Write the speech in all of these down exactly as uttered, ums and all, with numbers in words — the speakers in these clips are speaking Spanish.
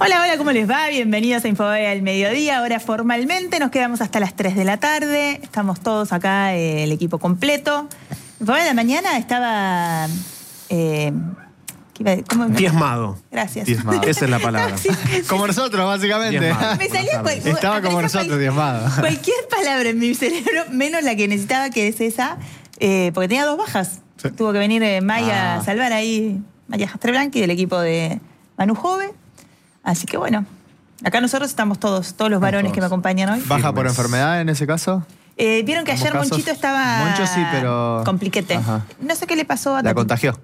Hola, hola, ¿cómo les va? Bienvenidos a Infobae al mediodía. Ahora formalmente nos quedamos hasta las tres de la tarde. Estamos todos acá, eh, el equipo completo. Infobae de la mañana estaba... Eh, ¿cómo? Diezmado. Gracias. Diezmado. Esa es la palabra. Sí, sí. Como nosotros, básicamente. Diezmado. Me salió cual, Estaba como cual, nosotros, cual, diezmado. Cualquier palabra en mi cerebro, menos la que necesitaba, que es esa, eh, porque tenía dos bajas. Sí. Tuvo que venir eh, Maya ah. a salvar ahí, Maya Jastreblanqui, del equipo de Manu Jove. Así que bueno, acá nosotros estamos todos, todos los varones todos. que me acompañan hoy. ¿Baja Firmes. por enfermedad en ese caso? Eh, Vieron que ayer casos? Monchito estaba... Moncho sí, pero... compliquete. Ajá. No sé qué le pasó a Tati. ¿La contagió?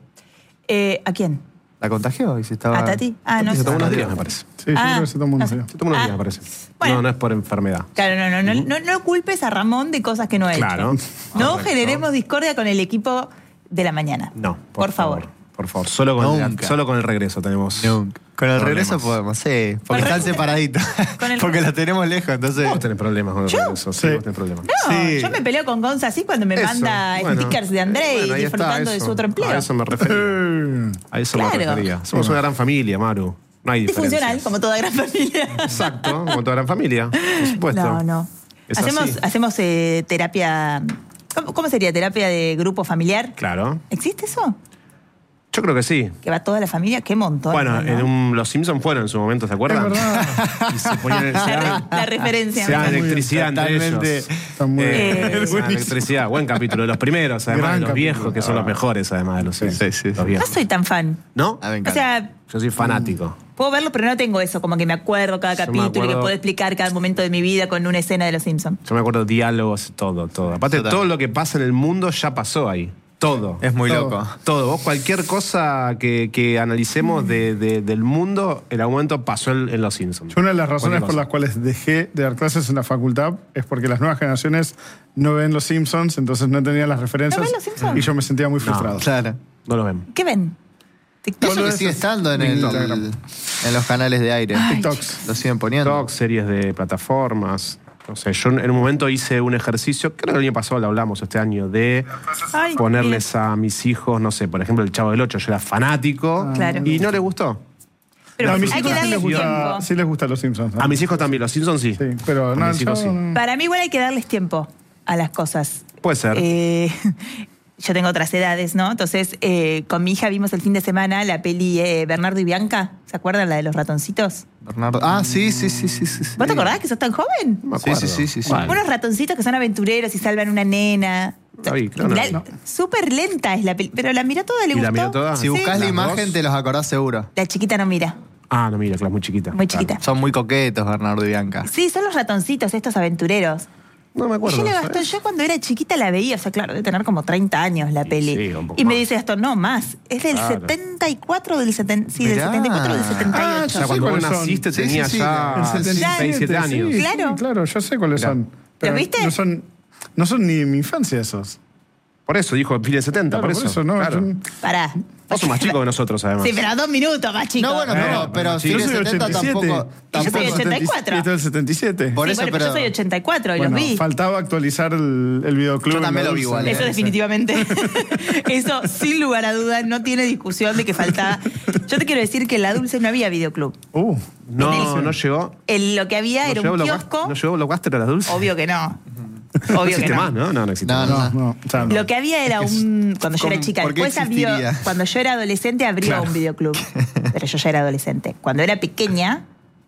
Eh, ¿A quién? ¿La contagió? ¿Y si estaba... ¿A Tati? Ah, no se sé. tomó unos días, me parece. Sí, ah, yo creo que se tomó unos días. Se tomó unos ah. días, me parece. Bueno. No, no es por enfermedad. Claro, no, no, no, no, no culpes a Ramón de cosas que no ha hecho. Claro. No Correcto. generemos discordia con el equipo de la mañana. No, por, por favor. favor. Por favor, solo con, el, solo con el regreso tenemos. Nunca. Con el problemas. regreso podemos, sí. Porque están separaditos. Porque los tenemos lejos, entonces. Vos tenés problemas con el ¿Yo? regreso. Sí, sí. vos tenés problemas. No, sí. yo me peleo con Gonza así cuando me Eso, manda bueno. stickers de André Bueno, y ahí disfrutando está, de eso. su otro empleo. A eso me refería. A eso Claro. me refería. Somos una gran familia, Maru. No hay diferencia. Disfuncional, como toda gran familia. Exacto, como toda gran familia. Por supuesto. No, no. Es hacemos así. hacemos eh, terapia... ¿cómo, ¿Cómo sería? ¿Terapia de grupo familiar? Claro. ¿Existe eso? Yo creo que sí. ¿Que va toda la familia? ¡Qué montón! Bueno, ¿no? en un, los Simpsons fueron en su momento, ¿se acuerdan? Es verdad. Y se ponían se La, daban- re- la referencia. se daban Está muy electricidad bien, entre totalmente. ellos. Está muy Eh, bien. se daban Buenísimo. electricidad. Buen capítulo. De los primeros, además Gran de los capítulo. viejos, que son los mejores, además de los Sí, Simpsons. sí, sí. Los No viejos. soy tan fan. ¿No? A ver, O sea, Yo soy fanático. puedo verlo, pero no tengo eso, como que me acuerdo cada Yo me capítulo y que acuerdo- puedo explicar cada momento de mi vida con una escena de Los Simpsons. Yo me acuerdo de diálogos, todo, todo. Aparte, Total. todo lo que pasa en el mundo ya pasó ahí. Todo. Es muy Todo. loco. Todo. Vos, cualquier cosa que, que analicemos de, de- del mundo, en algún momento pasó en, en Los Simpsons. Yo una de las razones Cualquier por las cuales dejé de dar clases en la facultad es porque las nuevas generaciones no ven Los Simpsons, entonces no entendían las referencias. ¿No ven Los Simpsons? Y yo me sentía muy frustrado. Claro. No lo ven. ¿Qué ven? TikTok. Eso que sigue estando en, el, Instagram. en los canales de aire. Ay, TikToks. Lo siguen poniendo. TikTok, series de plataformas. No sé, yo en un momento hice un ejercicio, creo que el año pasado lo hablamos este año, de Ay, ponerles a mis hijos, no sé, por ejemplo, el Chavo del Ocho. Yo era fanático Claro. y no les gustó. Pero No, a mis hay que hijos sí darles les gusta, tiempo. sí les gustan Los Simpsons. ¿no? A mis hijos también, los Simpsons sí. Sí, pero A no, mis hijos yo- sí. Para mí igual hay que darles tiempo a las cosas. Puede ser. Eh, yo tengo otras edades, ¿no? Entonces, eh, con mi hija vimos el fin de semana la peli eh, Bernardo y Bianca. ¿Se acuerdan? La de los ratoncitos. Bernardo. Ah, sí, sí, sí, sí. sí. ¿Vos te acordás que sos tan joven? No me Sí, acuerdo. sí, sí, sí, sí. ¿Cuál? Unos ratoncitos que son aventureros y salvan una nena. La vi, claro, La- no. Súper lenta es la peli, pero la miró toda, le ¿Y gustó. la miró toda? Si buscás Sí. la ¿Las imagen, dos? te los acordás seguro. La chiquita no mira, Ah, no, mira, claro, muy chiquita. muy chiquita. Son muy coquetos, Bernardo y Bianca. Sí, son los ratoncitos, estos aventureros. No me acuerdo. Yo, le ¿sabes? Gastón, yo cuando era chiquita la veía, o sea, claro, de tener como treinta años la Y peli. sí, un poco y me más. dice Gastón, no, más. Es del Claro. setenta y cuatro, del setenta, sí, del Mirá. setenta y cuatro, del setenta y Ah, ocho. O sea, cuando vos cuáles son. naciste Sí, tenías sí, sí, ya El setenta y siete, seis, siete años. Sí, Claro. sí, claro, yo sé cuáles Mirá. son. Pero viste? No son, no son ni mi infancia esos. Por eso, dijo fin de setenta, Claro, por eso. no. claro. yo- Pará. Vos sos más chico que nosotros, además. Sí, pero a dos minutos más chico. No, bueno, pero, Eh, pero sí, si yo de soy setenta ochenta y siete. tampoco. Y yo soy tampoco- ochenta y cuatro. Y esto es del setenta y siete. Por Sí, eso, bueno, pero yo pero- soy ochenta y cuatro y Bueno, los vi. faltaba actualizar el, el videoclub. Yo también en la lo vi Dulce. igual, Eso eh. definitivamente. Eso, sin lugar a dudas, no tiene discusión de que faltaba. Yo te quiero decir que en La Dulce no había videoclub. Uh, No, no llegó. El- lo que había ¿No era llegó un Blockbuster- kiosco. ¿No llegó Blockbuster a las dulces? Obvio que no. No Obvio que existe no. más, ¿no? No, no existe No, más. no, no. o sea, no. Lo que había era un. Cuando yo era ¿Cómo? chica, ¿Por qué después abrió. existiría? Cuando yo era adolescente, abrió Claro. un videoclub. Pero yo ya era adolescente. Cuando era pequeña,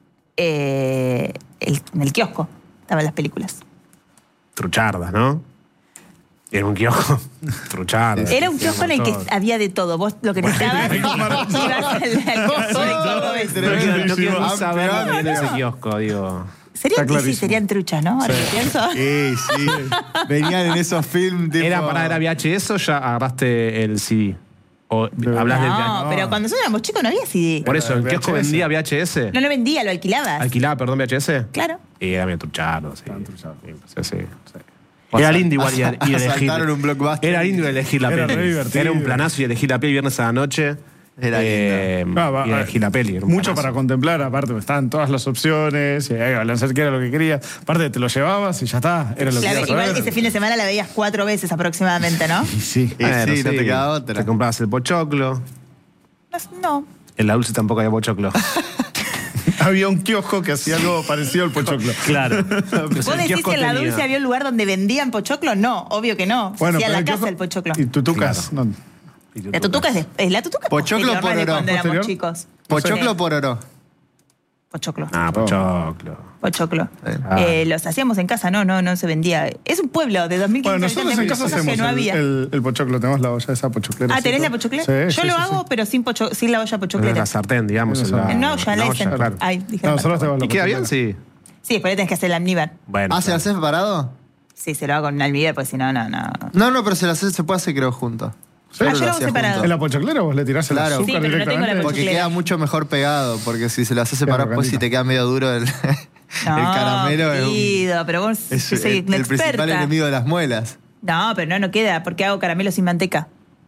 eh, el- en el kiosco estaban las películas. Truchardas, ¿no? Era un kiosco. Truchardas. Era un kiosco en el que había de todo. Vos lo que necesitabas. ibas al, al kiosco de todo eso. No quiero, no quiero ni Amplio, saber lo que era ese no. kiosco, digo. Serían, Está y sí, clarísimo. serían truchas, ¿no? Ahora que pienso. Sí, sí. Venían en esos films tipo... ¿Era para era V H S o ya agarraste el C D? ¿O hablas del No, V H S? pero cuando nosotros éramos chicos no había C D. Por eso, ¿el V H S? kiosco vendía V H S? No lo vendía, lo alquilabas. ¿Alquilaba, perdón, V H S? Claro. Y era medio truchado, sí. Sí, sí, sí. Era lindo igual ir, ir a elegir. Asaltaron un Blockbuster. Era lindo elegir la Era peli. re divertido. Era un planazo y elegir la peli viernes a la noche. Era eh, Ah, va, y elegir la peli. Era un mucho planazo. para contemplar, aparte, estaban todas las opciones, y ahí, lanzar qué era lo que querías. Aparte, te lo llevabas y ya está, era lo que La ve- querías igual saber. ese fin de semana la veías cuatro veces aproximadamente, ¿no? Y sí. Y Bueno, sí, no te quedaba otra. Te comprabas el pochoclo. No. En la dulce tampoco había pochoclo. Había un kiosco que hacía algo parecido al pochoclo. Claro. ¿Vos decís que en la Dulce había un lugar donde vendían pochoclo? No, obvio que no. Bueno, Se hacía en la pero el casa kiosco- el pochoclo. Y tutucas. Claro. No. La tutuca es, de, es la tutuca es Pochoclo posterior, no es de pororó. cuando éramos ¿Posterior? chicos. ¿Pochoclo Sí. por oro? Pochoclo. Ah, pochoclo. Pochoclo. Ah. Eh, los hacíamos en casa, no, no, no se vendía. Es un pueblo de dos mil Bueno, quinientos nosotros en habitantes, casa cosas que hacemos no el, había. el, el pochoclo. Tenemos la olla esa pochoclera. Ah, ¿tenés la pochoclera? Sí, Yo sí, lo sí, hago, sí. pero sin, pocho, sin la olla En pochoclera. la sartén, digamos. En En la la, sartén. En una olla, la en dicen. claro. Ay, dije No, mal. nosotros tenemos la ¿Y queda bien? pochoclera. Sí. Sí, después le tenés que hacer el almíbar. Bueno. Ah, ¿se lo hace separado? Sí, se lo hago con un almíbar, porque si no, no, no. No, no, pero se lo hace, se puede hacer creo junto. Sí. Ah, yo lo hago hacía separado. junto. ¿En la pochoclera vos le tirás el Claro. azúcar Sí, pero no tengo la directamente? Porque pochoclera. queda mucho mejor pegado, porque si se lo hace separado, Claro, pues si Canito. te queda medio duro el, No, el caramelo es, un- querido, pero vos es soy el, una el principal experta. enemigo de las muelas. No, pero no, no queda, porque hago caramelo sin manteca.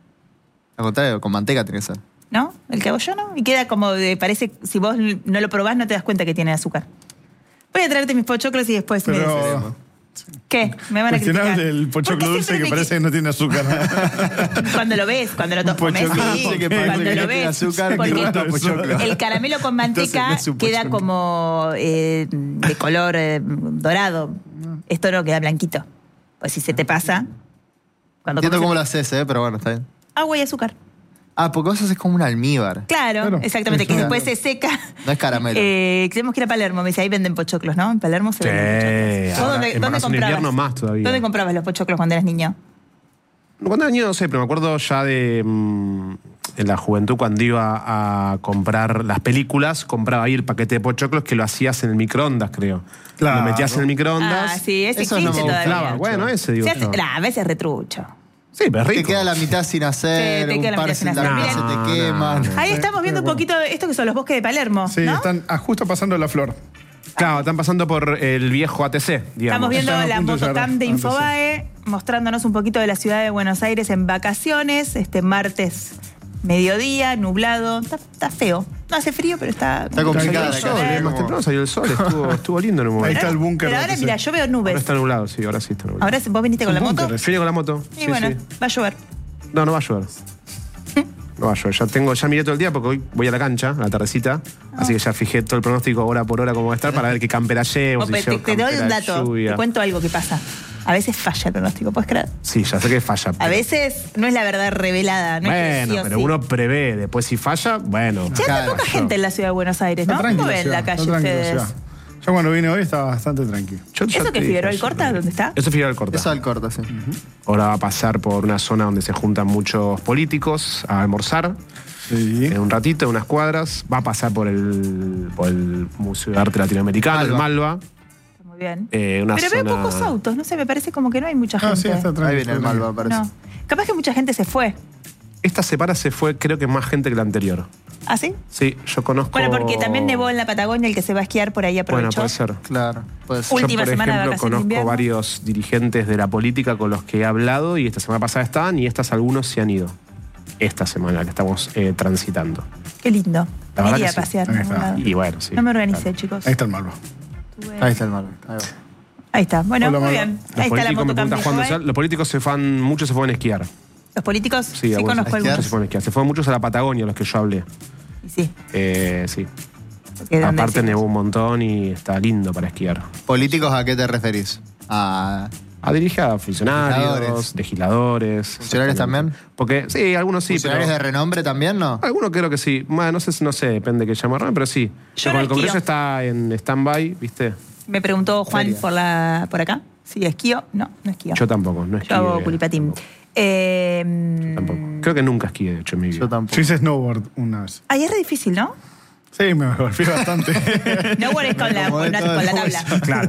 Al contrario, con manteca tiene que ser. ¿No? El que hago yo no. Y queda como, de- parece, si vos no lo probás, no te das cuenta que tiene azúcar. Voy a traerte mis pochoclos y después me decís. Pero ¿Qué? Me van a criticar. cuestionar del ¿Por pochoclo qué dulce siempre que me parece que no tiene azúcar. qui- Cuando lo ves, cuando lo to- Un comes, pochoclo sí, dulce que cuando parece que lo no tiene ves. azúcar, porque qué raro pochoclo. el caramelo con Entonces manteca no es un queda pochoclo. como eh, de color eh, dorado. Esto no queda blanquito. Pues si se te pasa, cuando Entiendo comes cómo lo haces, ¿eh? Pero bueno, está bien. agua y azúcar. Ah, porque vos haces como un almíbar. Claro, Claro, exactamente, que claro. después se seca. No es caramelo. Eh, tenemos que ir a Palermo, me dice, ahí venden pochoclos, ¿no? En Palermo se Sí, venden pochoclos. ¿Vos ahora, dónde, en dónde vacaciones de comprabas? invierno más todavía. ¿Dónde comprabas los pochoclos cuando eras niño? Cuando era niño, no sé, pero me acuerdo ya de. mm, en la juventud, cuando iba a comprar las películas, compraba ahí el paquete de pochoclos que lo hacías en el microondas, creo. Claro. Lo metías en el microondas. Ah, sí, ese Eso no existe me todavía. Claro, bueno, ese digo Se hace- yo. nah, a veces retrucho. Sí, pero es Te rico. queda la mitad sin hacer, Sí, te un queda la par mitad sin se- hacer. la mitad Miren. se No, te queman. no, no. Ahí Sí, estamos viendo un bueno. poquito de esto que son los bosques de Palermo, Sí, ¿no? están ah, justo pasando la flor. Claro, están pasando por el viejo A T C, digamos. Estamos viendo Estamos a la punto de llegar motocam de a- Infobae, mostrándonos un poquito de la ciudad de Buenos Aires en vacaciones, este martes mediodía, nublado, está, está feo. No hace frío, pero está... Está complicado. Salió el acá. sol, eh, Como- más temprano salió el sol, estuvo, estuvo lindo en un Ahí momento. está el búnker. Pero de ahora, A T C. mira, yo veo Ahora nubes. está nublado, sí, ahora sí está nublado. Ahora vos viniste con la Un moto búnker, Yo vine con la moto. y sí, bueno, sí. va a llover. No, no va a llover. No va a llover. Ya tengo, ya miré todo el día porque hoy voy a la cancha, a la tardecita. Así que ya fijé todo el pronóstico hora por hora cómo va a estar para ver qué campera llevo. Oh, si pero te, llevo te doy un campera dato, lluvia. te cuento algo que pasa. A veces falla el pronóstico, ¿puedes creer? Sí, ya sé que falla. A pero- veces no es la verdad revelada, no es que Bueno, sí o pero sí. uno prevé. Después si falla, bueno. Ya anda Claro, poca yo- gente en la ciudad de Buenos Aires, ¿no? Está ¿Cómo tranquila ven ciudad, la calle está tranquila ustedes? ciudad. Yo cuando vine hoy estaba bastante tranquilo. Yo ya ¿Eso te que dije, Figueroa yo- Corta? ¿Dónde está? Eso es Figueroa Corta. Eso al corto, sí. Ahora va a pasar por una zona donde se juntan muchos políticos a almorzar. Sí. En un ratito, unas cuadras. Va a pasar por el, por el Museo de Arte Latinoamericano, el Malva. Malva. Está muy bien. Eh, una Pero veo zona- pocos autos, no sé, me parece como que no hay mucha gente. Ah, sí, está tranquilo. Ahí viene el está Malva, tranquilo. parece. No. Capaz que mucha gente se fue. Esta semana se fue, creo que más gente que la anterior. ¿Ah, sí? Sí, yo conozco. Bueno, porque también nevó en la Patagonia, el que se va a esquiar por ahí Bueno, aprovechó. puede ser. Claro, puede ser. Ul- Última yo, por semana de ejemplo, vacaciones de conozco invierno. varios dirigentes de la política con los que he hablado y esta semana pasada estaban y estas algunos se han ido. Esta semana que estamos eh, transitando. Qué lindo. La Me verdad iría que a sí. pasear. Ahí a algún está. lado. Y bueno, sí. No me organicé, Claro. chicos. Ahí está el Malva. Estuve- Ahí está el Malva. Ahí va. Ahí está. Bueno, Hola, muy Malva. bien. Los Ahí está la políticos, me motocam pregunta de Juan Infobae. Dosal, los políticos se fan, muchos se fueron a esquiar. Los políticos sí, Sí, algunos. conozco ¿A esquiar? Muchos se algunos. fueron a esquiar. Se fueron muchos a la Patagonia, los que yo hablé. Y Sí. Eh, sí. porque es donde Aparte decimos. nevó un montón y está lindo para esquiar. ¿Políticos a qué te referís? A... Ah, dirige a funcionarios, Legisladores. legisladores. ¿Funcionarios exactamente. también? Porque, sí, algunos sí, ¿Funcionarios pero... de renombre también, no? Algunos creo que sí. Bueno, no sé, si- no sé, depende de qué llamarlo, pero sí. Yo Como no el Congreso esquío. está en stand-by, ¿viste? Me preguntó Juan Feria. por, la, por acá. Sí, esquío. No, no esquío. Yo tampoco, no Yo esquío. hago culipatín. Eh, Tampoco. Creo que nunca esquié, de hecho, en mi vida. Yo tampoco. Yo hice snowboard una vez. Ay, es re difícil, ¿no? Sí, me golpeé bastante. No es con la, Como de con la- todo con la el tabla. Claro,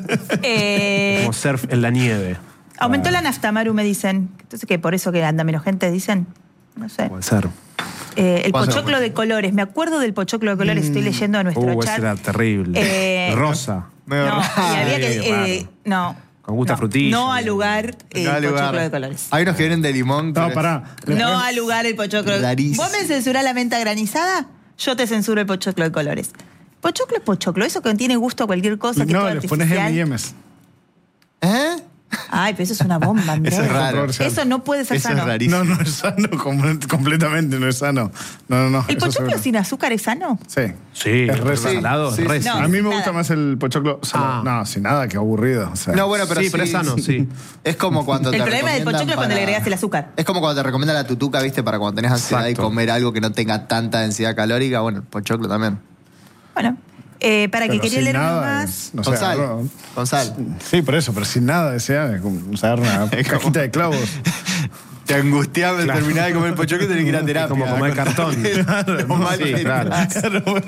Eh, como surf en la nieve. aumentó la nafta, Maru, me dicen. Entonces, ¿qué? ¿Por eso que anda menos gente, dicen? No sé. Puede ser. Eh, el Puede ser, pochoclo puede de colores. Me acuerdo del pochoclo de colores. Estoy leyendo a nuestro Uh, ese chat. era terrible. Eh, Rosa. Medio No, raro. y había que. Sí, eh, no. Con gusto a no, frutilla. No al lugar el No al lugar. pochoclo de colores. Hay unos que vienen de limón. No, pero- pará. Le No pones- al lugar el pochoclo. Rarísimo. ¿Vos me censurás la menta granizada? Yo te censuro el pochoclo de colores. Pochoclo es pochoclo. Eso que tiene gusto a cualquier cosa. Que No, es todo les pones artificial. eme y emes. ¿Eh? Ay, pero eso es una bomba, Andrés. Eso es raro. Eso no puede ser Eso sano. es rarísimo. No, no es sano, com- completamente no es sano. No, no, no. ¿El eso pochoclo seguro. sin azúcar es sano? Sí. Sí, Es re re sano. salado, Sí, re sí. No. sano. A mí me nada. gusta más el pochoclo salado. Ah. No, sin nada, qué aburrido. O sea. No, bueno, pero Sí, sí, pero es sano, sí. Es como cuando El te problema del recomiendan pochoclo es cuando le para- agregas el azúcar. Es como cuando te recomienda la tutuca, ¿viste? Para cuando tenés ansiedad Exacto. y comer algo que no tenga tanta densidad calórica. Bueno, el pochoclo también. Bueno, eh, para que Pero quería sin leer uno nada más. es- no Con sé, sal. algo- Con sal. Sí, por eso, pero sin nada decía, como usar una cajita de clavos. Te angustiaba, Claro. terminaba de comer pochoclo y tenés que ir a terapia. como comer cartón. Lo mal Sí, que claro. estás.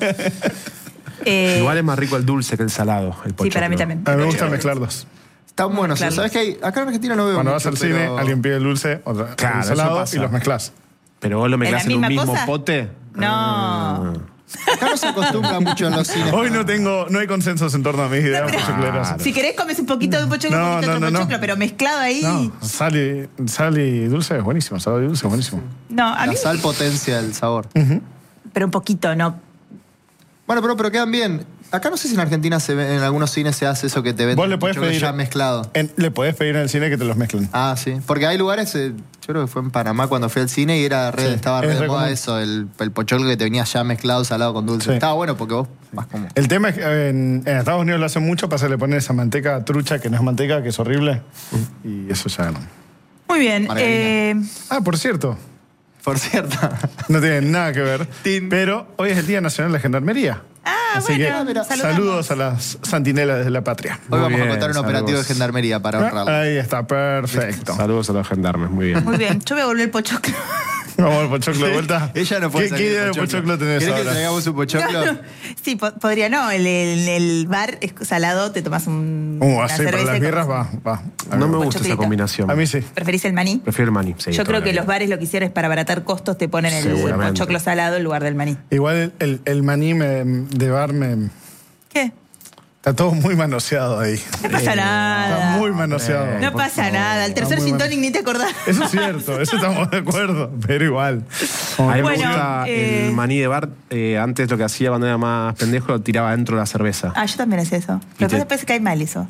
Eh, Igual es más rico el dulce que el salado, el pochoclo. sí, para mí también. A mí me gusta mezclar dos. Están buenos. Claro. ¿Sabes qué hay? Acá en Argentina no veo Cuando mucho, vas al cine, pero- alguien pide el dulce, otro Claro, el eso salado pasa. y los mezclas. Pero vos lo mezclás ¿En en, la un misma mismo cosa? pote. No. Ah. Acá no se acostumbra mucho en los cines. Hoy no tengo, no hay consensos en torno a mis ideas pero- pochocleras. Si querés, comes un poquito de un pochoclo, No, un poquito de no, otro no, no. pochoclo, pero mezclado ahí. No, sal y, sal y dulce es buenísimo, salado y dulce es buenísimo. No, a mí. La sal potencia el sabor. Pero un poquito, no. Bueno, pero, pero quedan bien. Acá no sé si en Argentina se ve, en algunos cines se hace eso que te venden Vos le podés pochoclo pedir ya mezclado. en- le podés pedir en el cine que te los mezclen. Ah, sí. Porque hay lugares, eh, yo creo que fue en Panamá cuando fui al cine y era re, Sí, estaba re es de re moda común. eso, el, el pochoclo que te venía ya mezclado salado con dulce. Sí. Estaba bueno porque vos vas como... El tema es que en, en Estados Unidos lo hacen mucho, pasa que le ponen esa manteca trucha que no es manteca, que es horrible. Y eso ya no. Muy bien. Margarina. Eh, Ah, por cierto, Por cierto. no tiene nada que ver. Tin. Pero hoy es el Día Nacional de la Gendarmería. ah, Así bueno, que mira, saludos a las santinelas de la patria. Hoy Muy vamos bien, a contar un operativo de saludos. gendarmería para honrarlo. Ahí está, perfecto. Saludos a los gendarmes, muy bien. Muy bien. Yo voy a volver el pochoclo. Vamos al pochoclo de vuelta. Ella no puede ¿Qué, salir qué de idea de pochoclo tenés ¿Querés que ahora? traigamos un pochoclo? No, no. Sí, po- podría no. El, el- el bar es salado, te tomas un. Uh, una así, para cerveza las y birras comes- va, va. A No mí me va. gusta esa Pochoclito. combinación. A mí sí. ¿Preferís el maní? Prefiero el maní. sí, Yo toda creo la que vida. los bares lo que hicieron es para abaratar costos, te ponen el Seguramente. pochoclo salado en lugar del maní. Igual el, el, el maní me- de bar me... ¿Qué? Está todo muy manoseado ahí. No pasa nada. Está muy manoseado. No pasa nada. El tercer Está muy gin bueno. tonic ni te acordás. Eso es cierto, eso estamos de acuerdo, pero igual. A mí me Bueno, gusta eh, el maní de bar. eh, antes lo que hacía cuando era más pendejo, lo tiraba dentro de la cerveza. Ah, yo también hacía eso. Y Pero te- después se cae mal eso.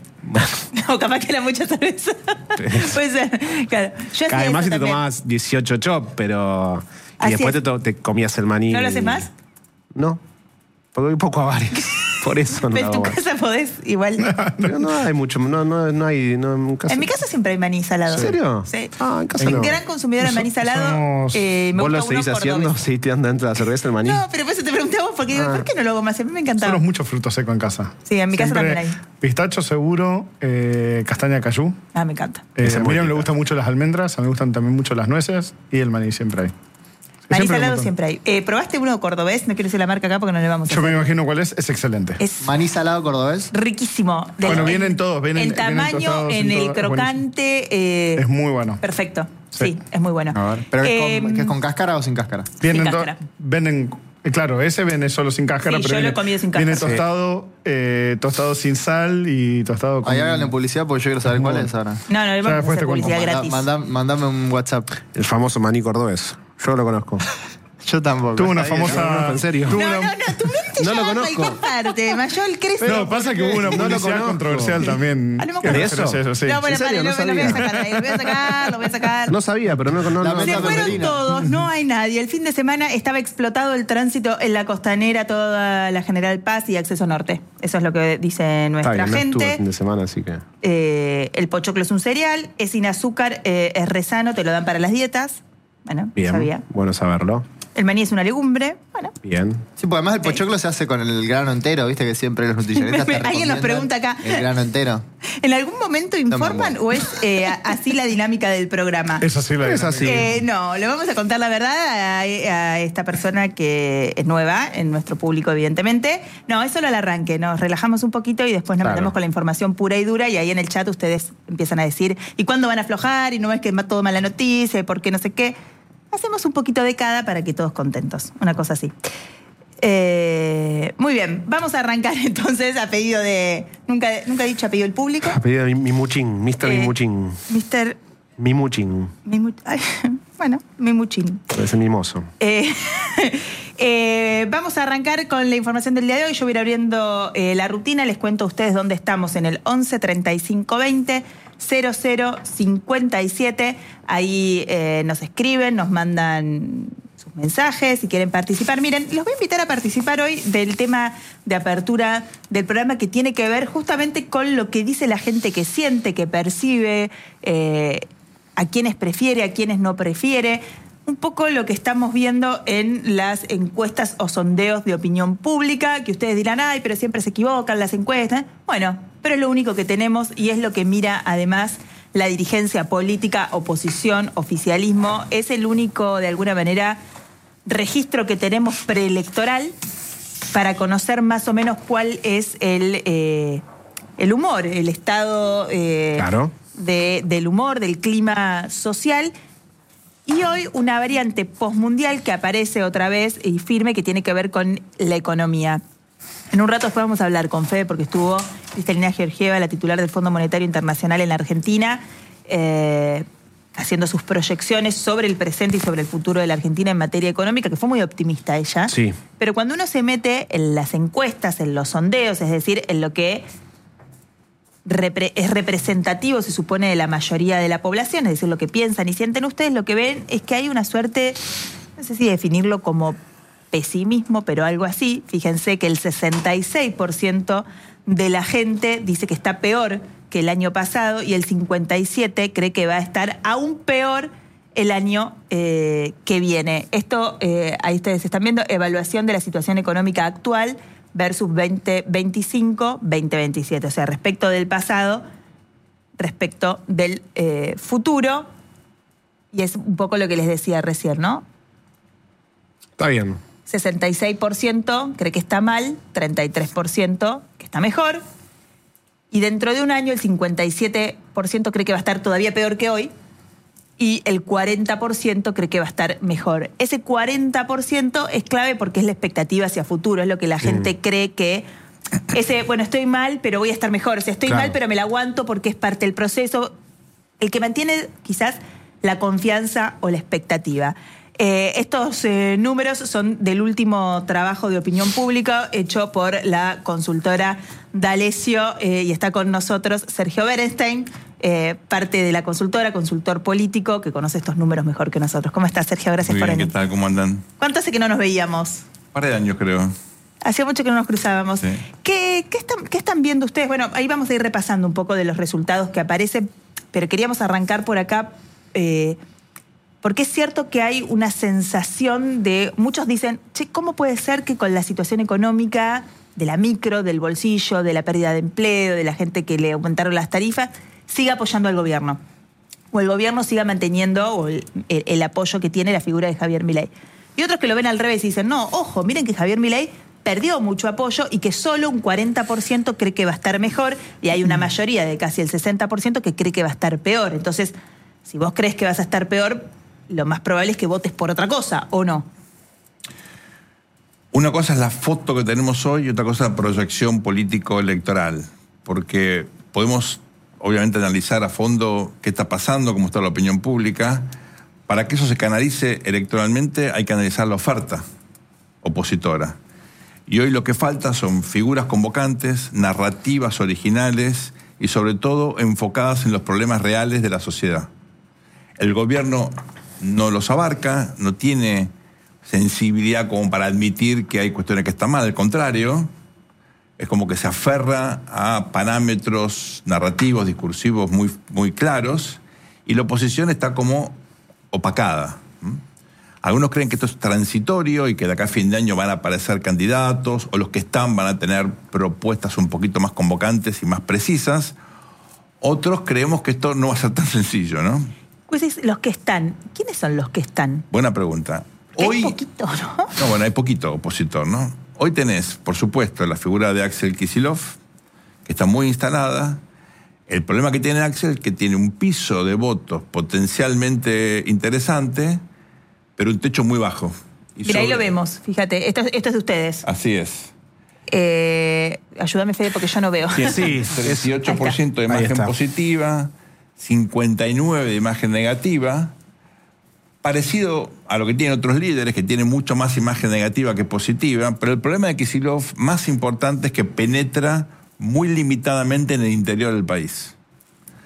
O capaz que era mucha cerveza. Puede ser. Claro. Yo hacía Además, eso si te también. tomabas dieciocho chops, pero. Y Así después es. te, to- te comías el maní. ¿No lo haces más? No. Porque voy poco a bares. Por eso no Pero lo en tu hago más. casa podés igual. Pero no hay mucho. No, no, no hay. No, en, casa- En mi casa siempre hay maní salado. ¿En serio? Sí. Ah, en casa Soy no. gran consumidora de maní salado. Somos- Eh, me ¿Vos lo gusta uno seguís haciendo? cordobés. ¿Seguís tirando dentro de la cerveza el maní? No, pero por eso te pregunté a vos, porque digo, Ah. ¿por qué no lo hago más? A mí me encantaba. Tenemos mucho fruto seco en casa. Sí, en mi casa Siempre también hay. Pistacho seguro, eh, castaña cayú. Ah, me encanta. Eh, Esa a es muy Miriam le rica. gustan mucho las almendras, a mí me gustan también mucho las nueces y el maní siempre hay. Maní Siempre hay un salado montón. siempre hay. Eh, ¿Probaste uno cordobés? No quiero decir la marca acá porque no le vamos a Yo me hacer. imagino cuál es, es excelente. Es Maní salado cordobés. riquísimo. Del- Bueno, en- vienen todos, vienen- En vienen tamaño, tostados, en en el todo, es crocante. eh, Es muy bueno. Perfecto. Sí. Sí. es muy bueno. A ver. ¿Pero Eh, es, con, que es con cáscara o sin cáscara? Vienen to- cáscara. venden, eh, claro, ese viene solo sin cáscara, Sí, pero yo lo viene, he comido sin viene cáscara. tostado, eh, tostado sin sal y tostado con... Ahí háganle publicidad porque yo quiero saber Es muy cuál bueno. es ahora. No, no, le Ya vamos a después hacer te cuento. publicidad Manda- gratis. manda- Mandame un WhatsApp. El famoso maní cordobés. Yo lo conozco. Yo tampoco. Tuvo una Está bien, famosa... no, no, en serio. tuvo No, una- no, no, tu mente No ya lo va a conozco. cualquier parte. Mayol crece. No, pasa que hubo una No lo publicidad conozco. controversial también. Ah, no me que acuerdo. ¿De referencia eso? a sí. No, bueno, ¿En serio? vale, No lo, lo voy a sabía. sacar ahí. Lo voy a sacar, lo voy a sacar. No sabía, pero no, no, La no, meta Se no- fueron Peperina. todos, no hay nadie. El fin de semana estaba explotado el tránsito en la costanera, toda la General Paz y Acceso Norte. Eso es lo que dice Está nuestra bien, no estuvo el gente. fin de semana, así que. Eh, el pochoclo es un cereal, es sin azúcar, eh, es re sano, te lo dan para las dietas. Bueno, Bien. sabía. Bueno saberlo. El maní es una legumbre. Bueno. Bien. Sí, porque además el pochoclo se hace con el grano entero, viste que siempre los nutricionistas te Alguien nos recomiendan pregunta acá. El grano entero. ¿En algún momento informan acuerdo. o es eh, a- así la dinámica del programa? Es así la Es dinámica. así. Eh, no, le vamos a contar la verdad a, a esta persona que es nueva en nuestro público, evidentemente. No, es solo el arranque. Nos relajamos un poquito y después nos Claro. metemos con la información pura y dura y ahí en el chat ustedes empiezan a decir ¿y cuándo van a aflojar? Y no es que va todo mala noticia, y por qué no sé qué. Hacemos un poquito de cada para que todos contentos. Una cosa así. Eh, muy bien, vamos a arrancar entonces a pedido de... Nunca, nunca he dicho a pedido del público. A pedido de Mimuchín, mister Eh, Mimuchín. mister Mimuchín. Mimu- ay, bueno, Mimuchín. Es el mimoso. Eh, eh, vamos a arrancar con la información del día de hoy. Yo voy a ir abriendo eh, la rutina. Les cuento a ustedes dónde estamos en el once treinta y cinco veinte cero cero cincuenta y siete. Ahí eh, nos escriben, nos mandan sus mensajes, si quieren participar. Miren, los voy a invitar a participar hoy del tema de apertura del programa que tiene que ver justamente con lo que dice la gente que siente, que percibe, eh, a quienes prefiere, a quienes no prefiere. Un poco lo que estamos viendo en las encuestas o sondeos de opinión pública, que ustedes dirán, ay, pero siempre se equivocan las encuestas. Bueno, pero es lo único que tenemos y es lo que mira además la dirigencia política, oposición, oficialismo. Es el único, de alguna manera, registro que tenemos preelectoral para conocer más o menos cuál es el, eh, el humor, el estado eh, claro. de, del humor, del clima social. Y hoy una variante postmundial que aparece otra vez y firme que tiene que ver con la economía. En un rato después vamos a hablar con Fede porque estuvo Cristalina Georgieva, la titular del Fondo Monetario Internacional en la Argentina, eh, haciendo sus proyecciones sobre el presente y sobre el futuro de la Argentina en materia económica, que fue muy optimista ella. Sí. Pero cuando uno se mete en las encuestas, en los sondeos, es decir, en lo que Repre- es representativo, se supone, de la mayoría de la población, es decir, lo que piensan y sienten ustedes, lo que ven es que hay una suerte, no sé si definirlo como pesimismo, pero algo así. Fíjense que el sesenta y seis por ciento de la gente dice que está peor que el año pasado y el cincuenta y siete por ciento cree que va a estar aún peor el año eh, que viene. Esto, eh, ahí ustedes están viendo, evaluación de la situación económica actual versus veinte veinticinco, veinte veintisiete. O sea, respecto del pasado, respecto del eh, futuro. Y es un poco lo que les decía recién, ¿no? Está bien. sesenta y seis por ciento cree que está mal, treinta y tres por ciento que está mejor. Y dentro de un año el cincuenta y siete por ciento cree que va a estar todavía peor que hoy. Y el cuarenta por ciento cree que va a estar mejor. Ese cuarenta por ciento es clave porque es la expectativa hacia futuro, es lo que la gente mm. cree que... Ese, bueno, estoy mal, pero voy a estar mejor. O sea, estoy claro. mal, pero me la aguanto porque es parte del proceso. El que mantiene quizás la confianza o la expectativa. Eh, estos eh, números son del último trabajo de opinión pública hecho por la consultora D'Alessio eh, y está con nosotros Sergio Berenstein, eh, parte de la consultora, consultor político, que conoce estos números mejor que nosotros. ¿Cómo estás, Sergio? Gracias Muy por bien, venir. ¿qué tal? ¿Cómo andan? ¿Cuánto hace que no nos veíamos? Un par de años, creo. Hacía mucho que no nos cruzábamos. Sí. ¿Qué, qué, están, ¿Qué están viendo ustedes? Bueno, ahí vamos a ir repasando un poco de los resultados que aparecen, pero queríamos arrancar por acá, eh, porque es cierto que hay una sensación de... Muchos dicen, che, ¿cómo puede ser que con la situación económica de la micro, del bolsillo, de la pérdida de empleo, de la gente que le aumentaron las tarifas, siga apoyando al gobierno? O el gobierno siga manteniendo o el, el, el apoyo que tiene la figura de Javier Milei. Y otros que lo ven al revés y dicen, no, ojo, miren que Javier Milei perdió mucho apoyo y que solo un cuarenta por ciento cree que va a estar mejor y hay una mayoría de casi el sesenta por ciento que cree que va a estar peor. Entonces, si vos crees que vas a estar peor, lo más probable es que votes por otra cosa, ¿o no? Una cosa es la foto que tenemos hoy y otra cosa es la proyección político-electoral, porque podemos obviamente analizar a fondo qué está pasando, cómo está la opinión pública. Para que eso se canalice electoralmente hay que analizar la oferta opositora. Y hoy lo que falta son figuras convocantes, narrativas originales y sobre todo enfocadas en los problemas reales de la sociedad. El gobierno no los abarca, no tiene sensibilidad como para admitir que hay cuestiones que están mal, al contrario, es como que se aferra a parámetros narrativos, discursivos muy, muy claros, y la oposición está como opacada. Algunos creen que esto es transitorio y que de acá a fin de año van a aparecer candidatos, o los que están van a tener propuestas un poquito más convocantes y más precisas. Otros creemos que esto no va a ser tan sencillo, ¿no? Pues los que están, ¿quiénes son los que están? Buena pregunta. Hoy, hay poquito, ¿no? No, bueno, hay poquito opositor, ¿no? Hoy tenés, por supuesto, la figura de Axel Kicillof, que está muy instalada. El problema que tiene Axel es que tiene un piso de votos potencialmente interesante, pero un techo muy bajo. Y Mira, sobre... ahí lo vemos, fíjate, esto, esto es de ustedes. Así es. Eh, ayúdame, Fede, porque yo no veo. Sí, sí. dieciocho por ciento de imagen positiva, cincuenta y nueve por ciento de imagen negativa, parecido a lo que tienen otros líderes, que tienen mucho más imagen negativa que positiva, pero el problema de Kicillof más importante es que penetra muy limitadamente en el interior del país.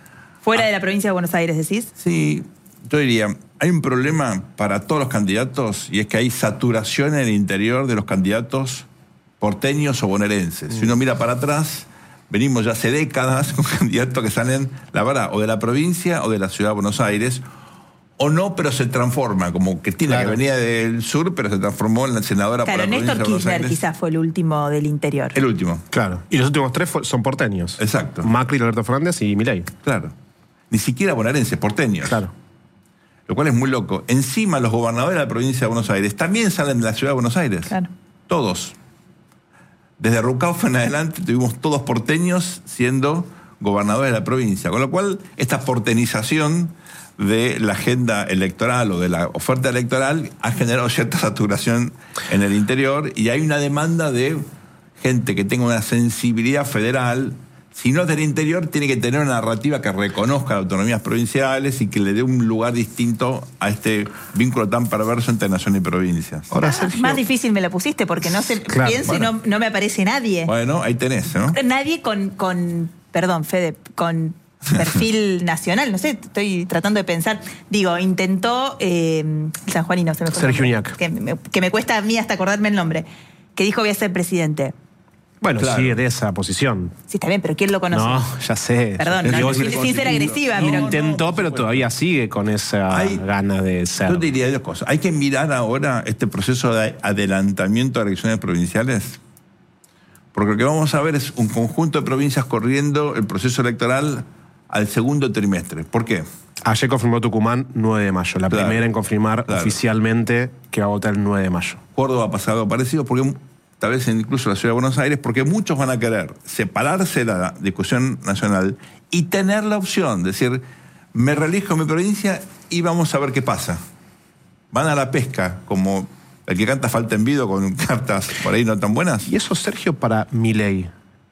Fuera de la provincia de Buenos Aires, ¿decís? Sí, yo diría, hay un problema para todos los candidatos y es que hay saturación en el interior de los candidatos porteños o bonaerenses. Mm. Si uno mira para atrás, venimos ya hace décadas con candidatos que salen, la verdad, o de la provincia o de la ciudad de Buenos Aires, o no, pero se transforma, como que tiene claro. que venía del sur, pero se transformó en la senadora claro, por la Néstor provincia de Buenos Kirchner Aires. quizás fue el último del interior. El último. Claro. Y los últimos tres son porteños. Exacto. Macri, Alberto Fernández y Milei. Claro. Ni siquiera bonaerenses, porteños. Claro. Lo cual es muy loco. Encima, los gobernadores de la provincia de Buenos Aires también salen de la ciudad de Buenos Aires. Claro. Todos. Desde Rucauf en adelante tuvimos todos porteños siendo gobernadores de la provincia. Con lo cual, esta portenización de la agenda electoral o de la oferta electoral ha generado cierta saturación en el interior y hay una demanda de gente que tenga una sensibilidad federal. Si no es del interior, tiene que tener una narrativa que reconozca las autonomías provinciales y que le dé un lugar distinto a este vínculo tan perverso entre nación y provincia. Ahora, Sergio, más difícil me lo pusiste porque no se claro, pienso bueno. y no, no me aparece nadie. Bueno, ahí tenés, ¿no? Nadie con, con perdón, Fede, con perfil nacional, no sé, estoy tratando de pensar. Digo, intentó eh, San Juanino, se me fue Sergio Uñac. Que me, que me cuesta a mí hasta acordarme el nombre. Que dijo voy a ser presidente. Bueno, claro. sigue de esa posición. Sí, está bien, pero ¿quién lo conoce? No, ya sé. Perdón, no, sin, sin ser agresiva. No, pero intentó, pero todavía sigue con esa hay, gana de ser. Yo diría dos cosas. Hay que mirar ahora este proceso de adelantamiento de elecciones provinciales, porque lo que vamos a ver es un conjunto de provincias corriendo el proceso electoral al segundo trimestre. ¿Por qué? Ayer confirmó Tucumán nueve de mayo, la claro, primera en confirmar claro. oficialmente que va a votar el nueve de mayo. Córdoba ha pasado algo parecido, porque tal vez incluso la ciudad de Buenos Aires, porque muchos van a querer separarse de la discusión nacional y tener la opción de decir, me reelijo en mi provincia y vamos a ver qué pasa. Van a la pesca, como el que canta falta en vido con cartas por ahí no tan buenas. Y eso, Sergio, para Milei,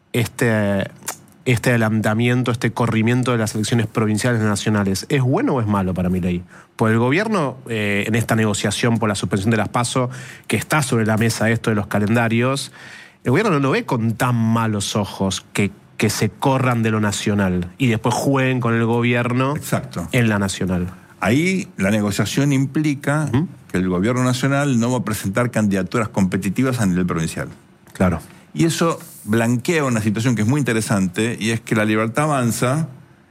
este, este adelantamiento, este corrimiento de las elecciones provinciales nacionales, ¿es bueno o es malo para Milei? Pues el gobierno, eh, en esta negociación por la suspensión de las PASO, que está sobre la mesa esto de los calendarios, el gobierno no lo ve con tan malos ojos que, que se corran de lo nacional y después jueguen con el gobierno Exacto. en la nacional. Ahí la negociación implica ¿Mm? que el gobierno nacional no va a presentar candidaturas competitivas a nivel provincial. Claro. Y eso blanquea una situación que es muy interesante, y es que la Libertad Avanza,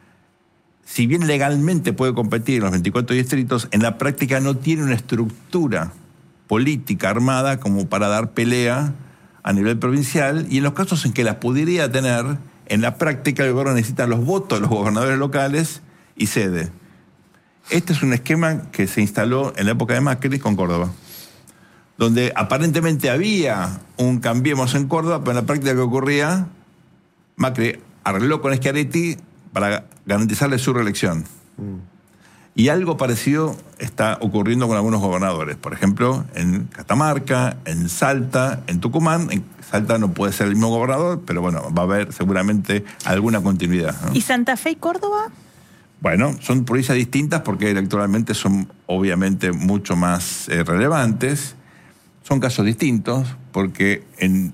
si bien legalmente puede competir en los veinticuatro distritos, en la práctica no tiene una estructura política armada como para dar pelea a nivel provincial, y en los casos en que la podría tener, en la práctica el gobierno necesita los votos de los gobernadores locales y cede. Este es un esquema que se instaló en la época de Macri con Córdoba, donde aparentemente había un Cambiemos en Córdoba, pero en la práctica que ocurría, Macri arregló con Schiaretti para garantizarle su reelección. Mm. Y algo parecido está ocurriendo con algunos gobernadores. Por ejemplo, en Catamarca, en Salta, en Tucumán. En Salta no puede ser el mismo gobernador, pero bueno, va a haber seguramente alguna continuidad, ¿no? ¿Y Santa Fe y Córdoba? Bueno, son provincias distintas porque electoralmente son obviamente mucho más eh, relevantes. Son casos distintos porque en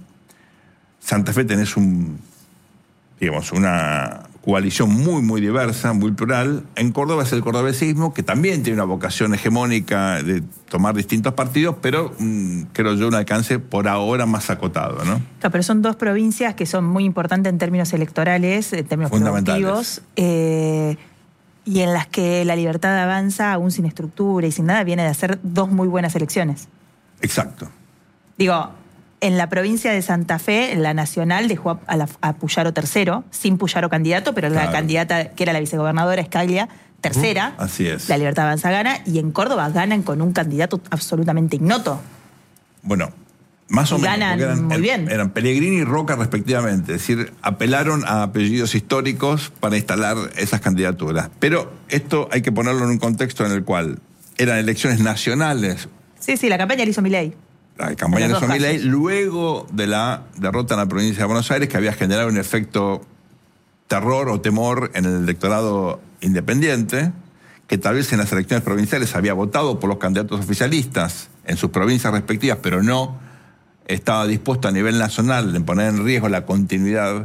Santa Fe tenés un, digamos, una coalición muy, muy diversa, muy plural. En Córdoba es el cordobesismo, que también tiene una vocación hegemónica de tomar distintos partidos, pero mmm, creo yo un alcance por ahora más acotado, ¿no? Claro, pero son dos provincias que son muy importantes en términos electorales, en términos productivos, eh, y en las que la Libertad Avanza, aún sin estructura y sin nada, viene de hacer dos muy buenas elecciones. Exacto. Digo, en la provincia de Santa Fe, la nacional dejó a, la, a Puyaro tercero, sin Puyaro candidato, pero claro. La candidata que era la vicegobernadora, Escaglia, tercera. Uh, así es. La Libertad Avanza gana, y en Córdoba ganan con un candidato absolutamente ignoto. Bueno, más o y menos. Ganan eran, muy bien. Eran Pellegrini y Roca respectivamente, es decir, apelaron a apellidos históricos para instalar esas candidaturas. Pero esto hay que ponerlo en un contexto en el cual eran elecciones nacionales. Sí, sí, la campaña la hizo Milei. La campaña de Milei, luego de la derrota en la provincia de Buenos Aires, que había generado un efecto terror o temor en el electorado independiente, que tal vez en las elecciones provinciales había votado por los candidatos oficialistas en sus provincias respectivas, pero no estaba dispuesto a nivel nacional en poner en riesgo la continuidad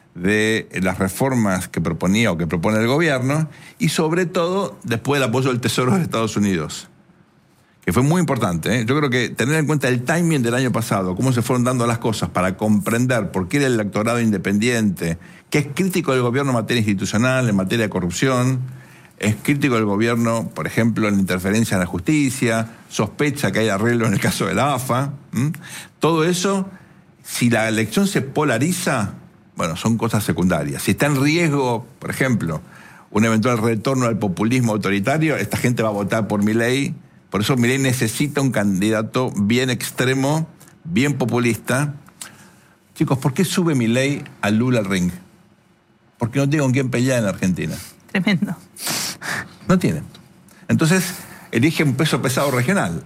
de las reformas que proponía o que propone el gobierno, y sobre todo después del apoyo del Tesoro de Estados Unidos, que fue muy importante, ¿eh? Yo creo que tener en cuenta el timing del año pasado, cómo se fueron dando las cosas para comprender por qué era el electorado independiente, que es crítico del gobierno en materia institucional, en materia de corrupción, es crítico del gobierno, por ejemplo, en la interferencia en la justicia, sospecha que hay arreglo en el caso de la A F A. ¿m? Todo eso, si la elección se polariza, bueno, son cosas secundarias. Si está en riesgo, por ejemplo, un eventual retorno al populismo autoritario, esta gente va a votar por Milei. Por eso Milei necesita un candidato bien extremo, bien populista. Chicos, ¿por qué sube Milei a Lula al ring? Porque no tiene con quién pelear en la Argentina. Tremendo. No tiene. Entonces, elige un peso pesado regional.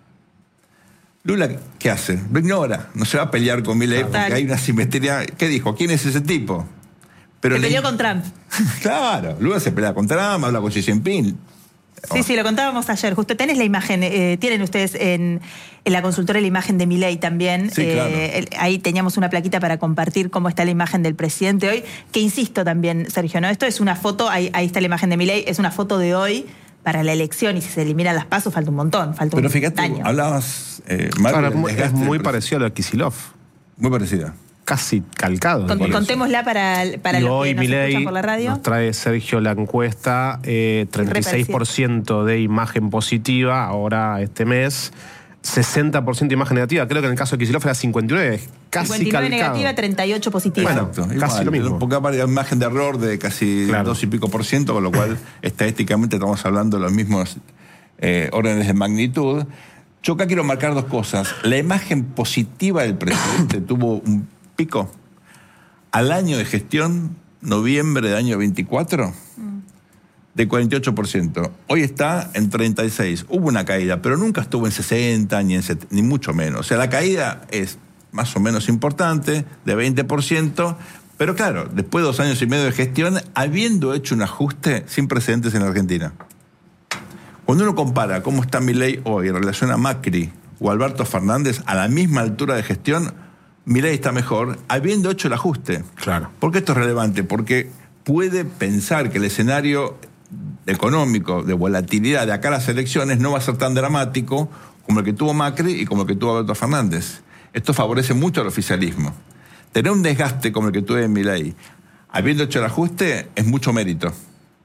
Lula, ¿qué hace? Lo ignora. No se va a pelear con Milei porque hay una simetría. ¿Qué dijo? ¿Quién es ese tipo? Pero se le... peleó con Trump. Claro, Lula se pelea con Trump, habla con Xi Jinping. Sí, sí, lo contábamos ayer. Justo tenés la imagen, eh, tienen ustedes en, en la consultora la imagen de Milei también. Sí, claro. eh, el, ahí teníamos una plaquita para compartir cómo está la imagen del presidente hoy. Que insisto también, Sergio, ¿no? Esto es una foto, ahí, ahí está la imagen de Milei, es una foto de hoy para la elección, y si se eliminan las pasos falta un montón, falta Pero un fíjate, año. hablabas, eh, Mario, Ahora, del muy- es desgaste muy del parecido a lo de Kicillof. pres- Muy parecida. Casi calcado. Con- por eso. contémosla para, para Y los hoy que nos Milei escuchan por la radio. nos trae, Sergio, la encuesta, eh, treinta y seis por ciento de imagen positiva ahora este mes, sesenta por ciento de imagen negativa. Creo que en el caso de Kicillof era cincuenta y nueve, casi cincuenta y nueve calcado. negativa, treinta y ocho positiva. Bueno, Exacto, casi igual, lo mismo. Porque hay una margen de error de casi Claro. dos y pico por ciento, con lo cual estadísticamente estamos hablando de los mismos eh, órdenes de magnitud. Yo acá quiero marcar dos cosas. La imagen positiva del presidente tuvo un pico al año de gestión, noviembre del año veinticuatro, de cuarenta y ocho por ciento. Hoy está en treinta y seis. Hubo una caída, pero nunca estuvo en sesenta, ni, en set- ni mucho menos. O sea, la caída es más o menos importante, de veinte por ciento, pero claro, después de dos años y medio de gestión, habiendo hecho un ajuste sin precedentes en la Argentina. Cuando uno compara cómo está Milei hoy en relación a Macri o Alberto Fernández, a la misma altura de gestión, Milei está mejor, habiendo hecho el ajuste. Claro. ¿Por qué esto es relevante? Porque puede pensar que el escenario económico de volatilidad de acá a las elecciones no va a ser tan dramático como el que tuvo Macri y como el que tuvo Alberto Fernández. Esto favorece mucho al oficialismo. Tener un desgaste como el que tuve en Milei, habiendo hecho el ajuste, es mucho mérito.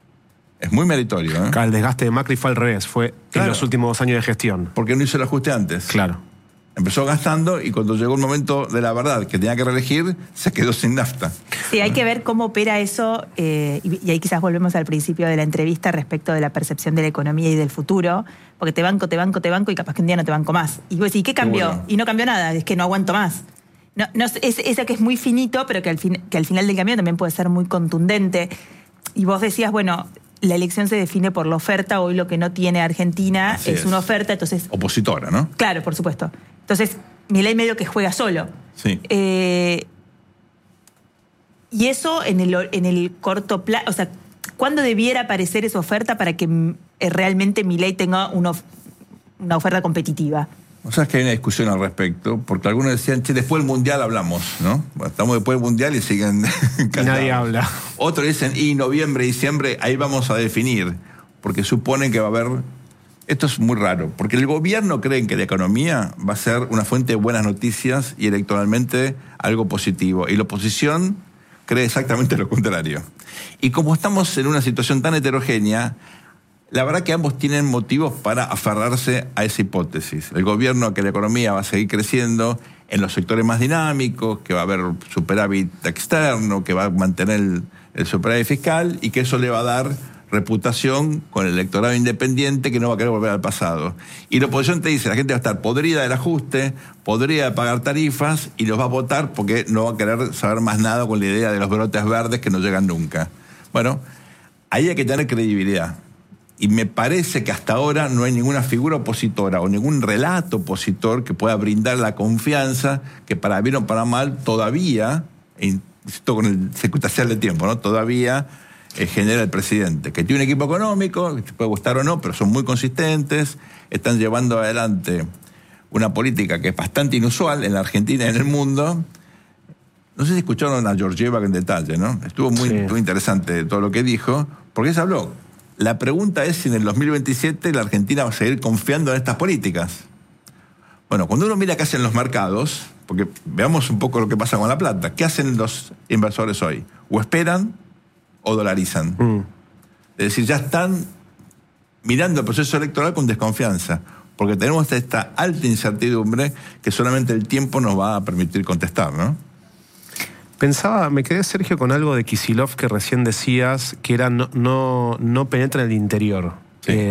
Es muy meritorio, ¿eh? Acá el desgaste de Macri fue al revés, fue Claro. en los últimos dos años de gestión. Porque no hizo el ajuste antes. Claro. Empezó gastando y cuando llegó el momento de la verdad que tenía que reelegir, se quedó sin nafta. Sí, hay que ver cómo opera eso, eh, y, y ahí quizás volvemos al principio de la entrevista respecto de la percepción de la economía y del futuro, porque te banco, te banco, te banco, y capaz que un día no te banco más. Y vos decís, ¿qué cambió? Seguro. Y no cambió nada, es que no aguanto más. No, no, es esa que es muy finito, pero que al, fin, que al final del camino también puede ser muy contundente. Y vos decías, bueno, la elección se define por la oferta, hoy lo que no tiene Argentina Así es, es. una oferta, entonces... Opositora, ¿no? Claro, por supuesto. Entonces, Milei medio que juega solo. Sí. Eh, y eso en el, en el corto plazo, o sea, ¿cuándo debiera aparecer esa oferta para que mm, eh, realmente Milei tenga una, of- una oferta competitiva? O sea, es que hay una discusión al respecto, porque algunos decían, che, después del Mundial hablamos, ¿no? Bueno, estamos después del Mundial y siguen callados. Nadie habla. Otros dicen, y noviembre, diciembre, ahí vamos a definir, porque suponen que va a haber... Esto es muy raro, porque el gobierno cree que la economía va a ser una fuente de buenas noticias y electoralmente algo positivo, y la oposición cree exactamente lo contrario. Y como estamos en una situación tan heterogénea, la verdad que ambos tienen motivos para aferrarse a esa hipótesis. El gobierno que la economía va a seguir creciendo en los sectores más dinámicos, que va a haber superávit externo, que va a mantener el, el superávit fiscal y que eso le va a dar reputación con el electorado independiente que no va a querer volver al pasado. Y la oposición te dice, la gente va a estar podrida del ajuste, podrida de pagar tarifas y los va a votar porque no va a querer saber más nada con la idea de los brotes verdes que no llegan nunca. Bueno, ahí hay que tener credibilidad. Y me parece que hasta ahora no hay ninguna figura opositora o ningún relato opositor que pueda brindar la confianza que para bien o para mal todavía, e insisto con el circunstancial de tiempo, ¿no? Todavía eh, genera el presidente, que tiene un equipo económico, que te puede gustar o no, pero son muy consistentes, están llevando adelante una política que es bastante inusual en la Argentina y en el mundo, No sé si escucharon a Georgieva en detalle, ¿no? Estuvo muy, Sí. muy interesante todo lo que dijo, porque ella habló. La pregunta es si en el dos mil veintisiete la Argentina va a seguir confiando en estas políticas. Bueno, cuando uno mira qué hacen los mercados, porque veamos un poco lo que pasa con la plata, ¿qué hacen los inversores hoy? O esperan o dolarizan. Mm. Es decir, ya están mirando el proceso electoral con desconfianza, porque tenemos esta alta incertidumbre que solamente el tiempo nos va a permitir contestar, ¿no? Pensaba, me quedé, Sergio, con algo de Kicillof que recién decías, que era no, no, no penetra en el interior. Sí. Eh,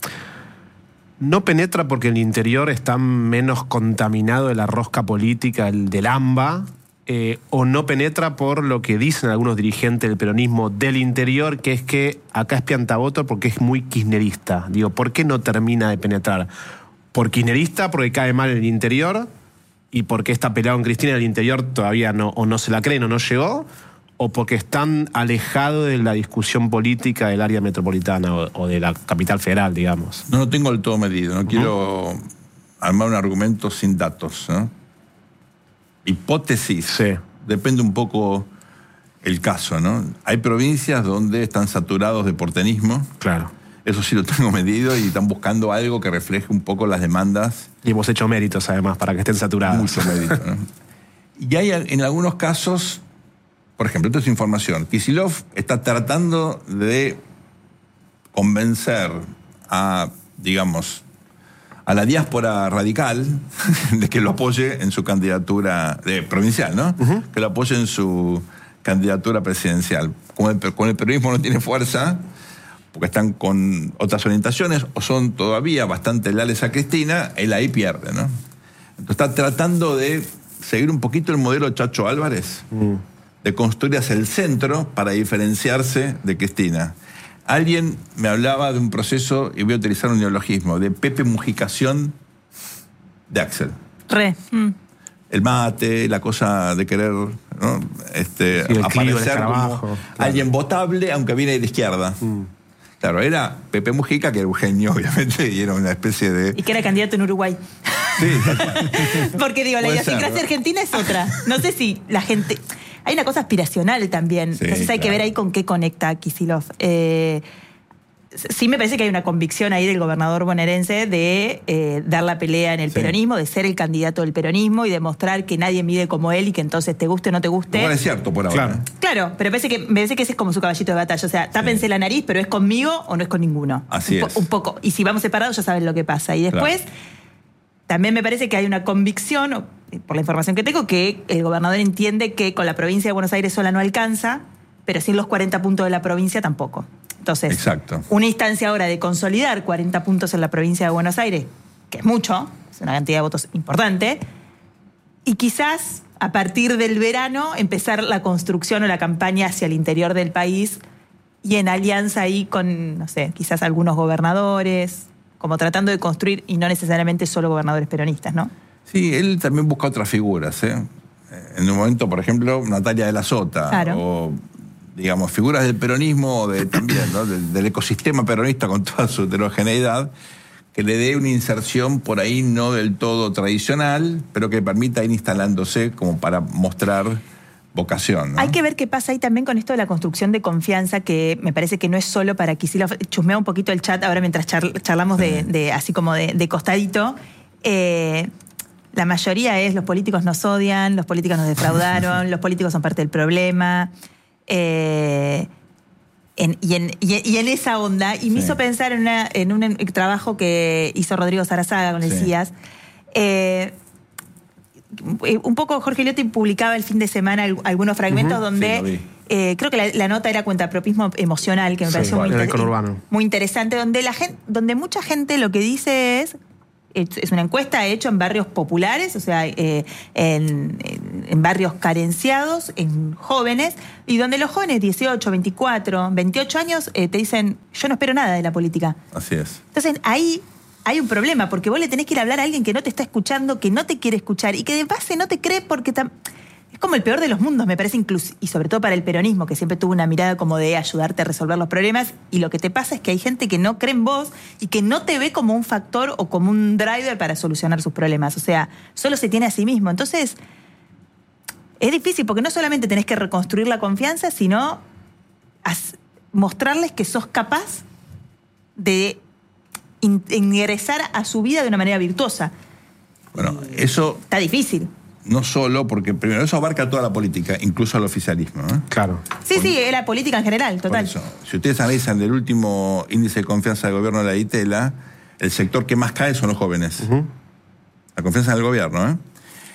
no penetra porque el interior está menos contaminado de la rosca política, el del AMBA, eh, o no penetra por lo que dicen algunos dirigentes del peronismo del interior, que es que acá es piantaboto porque es muy kirchnerista. Digo, ¿por qué no termina de penetrar? ¿Por kirchnerista? Porque cae mal en el interior, y porque está peleado con Cristina en el interior todavía no, o no se la creen o no llegó, o porque están alejados de la discusión política del área metropolitana o, o de la capital federal, digamos. No lo tengo del todo medido, no quiero armar un argumento sin datos, ¿no? Hipótesis. Sí. Depende un poco el caso, ¿no? Hay provincias donde están saturados de porteñismo, Claro. eso sí lo tengo medido, y están buscando algo que refleje un poco las demandas. Y hemos hecho méritos, además, para que estén saturados. Mucho mérito, ¿no? Y hay en algunos casos, por ejemplo, esto es información, Kicillof está tratando de convencer a, digamos, a la diáspora radical de que lo apoye en su candidatura de, provincial, ¿no? Uh-huh. Que lo apoye en su candidatura presidencial. Como el, con el peronismo no tiene fuerza, porque están con otras orientaciones o son todavía bastante leales a Cristina, él ahí pierde, ¿no? Entonces está tratando de seguir un poquito el modelo Chacho Álvarez, mm. de construir hacia el centro para diferenciarse de Cristina. Alguien me hablaba de un proceso, y voy a utilizar un neologismo, de Pepe Mujicación de Axel. Re. Mm. El mate, la cosa de querer, ¿no? este, sí, aparecer como claro. alguien votable, aunque viene de la izquierda. Mm. Claro, era Pepe Mujica, que era un genio, obviamente, y era una especie de... Y que era candidato en Uruguay. Sí. Porque digo, la idiosincrasia argentina es otra. No sé si la gente... Hay una cosa aspiracional también. Sí, entonces hay claro. que ver ahí con qué conecta Kicillof. Eh, sí me parece que hay una convicción ahí del gobernador bonaerense de eh, dar la pelea en el sí. peronismo, de ser el candidato del peronismo y demostrar que nadie mide como él y que entonces te guste o no te guste. No es cierto por ahora. Claro, claro pero me parece, que, me parece que ese es como su caballito de batalla. O sea, tápense sí. la nariz, pero ¿es conmigo o no es con ninguno? Así un, es. Un poco. Y si vamos separados ya saben lo que pasa. Y después... Claro. También me parece que hay una convicción, por la información que tengo, que el gobernador entiende que con la provincia de Buenos Aires sola no alcanza, pero sin los cuarenta puntos de la provincia tampoco. Entonces, exacto. Una instancia ahora de consolidar cuarenta puntos en la provincia de Buenos Aires, que es mucho, es una cantidad de votos importante, y quizás a partir del verano empezar la construcción o la campaña hacia el interior del país y en alianza ahí con, no sé, quizás algunos gobernadores... como tratando de construir, y no necesariamente solo gobernadores peronistas, ¿no? Sí, él también busca otras figuras, ¿eh? En un momento, por ejemplo, Natalia de la Sota, claro. o, digamos, figuras del peronismo, de, también, ¿no? del, del ecosistema peronista con toda su heterogeneidad, que le dé una inserción por ahí no del todo tradicional, pero que permita ir instalándose como para mostrar... vocación, ¿no? Hay que ver qué pasa ahí también con esto de la construcción de confianza, que me parece que no es solo para Kicillof. Chusmea un poquito el chat ahora mientras char, charlamos de, de así como de, de costadito. Eh, la mayoría es los políticos nos odian, los políticos nos defraudaron, los políticos son parte del problema. Eh, en, y, en, y, y en esa onda, y me sí. hizo pensar en, una, en un trabajo que hizo Rodrigo Sarazaga con el sí. C I A S. Eh, un poco Jorge Liotti publicaba el fin de semana algunos fragmentos uh-huh. donde sí, eh, creo que la, la nota era cuentapropismo emocional, que me sí, pareció muy, inter- muy interesante, donde la gente, donde mucha gente lo que dice es, es una encuesta hecha en barrios populares, o sea, eh, en, en, en barrios carenciados, en jóvenes, y donde los jóvenes dieciocho, veinticuatro, veintiocho años eh, te dicen, yo no espero nada de la política. Así es. Entonces ahí hay un problema, porque vos le tenés que ir a hablar a alguien que no te está escuchando, que no te quiere escuchar y que de base no te cree porque tam- es como el peor de los mundos, me parece, incluso, y sobre todo para el peronismo, que siempre tuvo una mirada como de ayudarte a resolver los problemas, y lo que te pasa es que hay gente que no cree en vos y que no te ve como un factor o como un driver para solucionar sus problemas. O sea, solo se tiene a sí mismo. Entonces, es difícil porque no solamente tenés que reconstruir la confianza, sino as- mostrarles que sos capaz de in- ingresar a su vida de una manera virtuosa. Bueno, eso Está difícil. no solo porque, primero, eso abarca toda la política, incluso al oficialismo, ¿eh? Claro. Sí, sí, es la política en general, Por total. eso, si ustedes analizan el último índice de confianza del gobierno de la Itela, el sector que más cae son los jóvenes. Ujú. La confianza en el gobierno, ¿eh?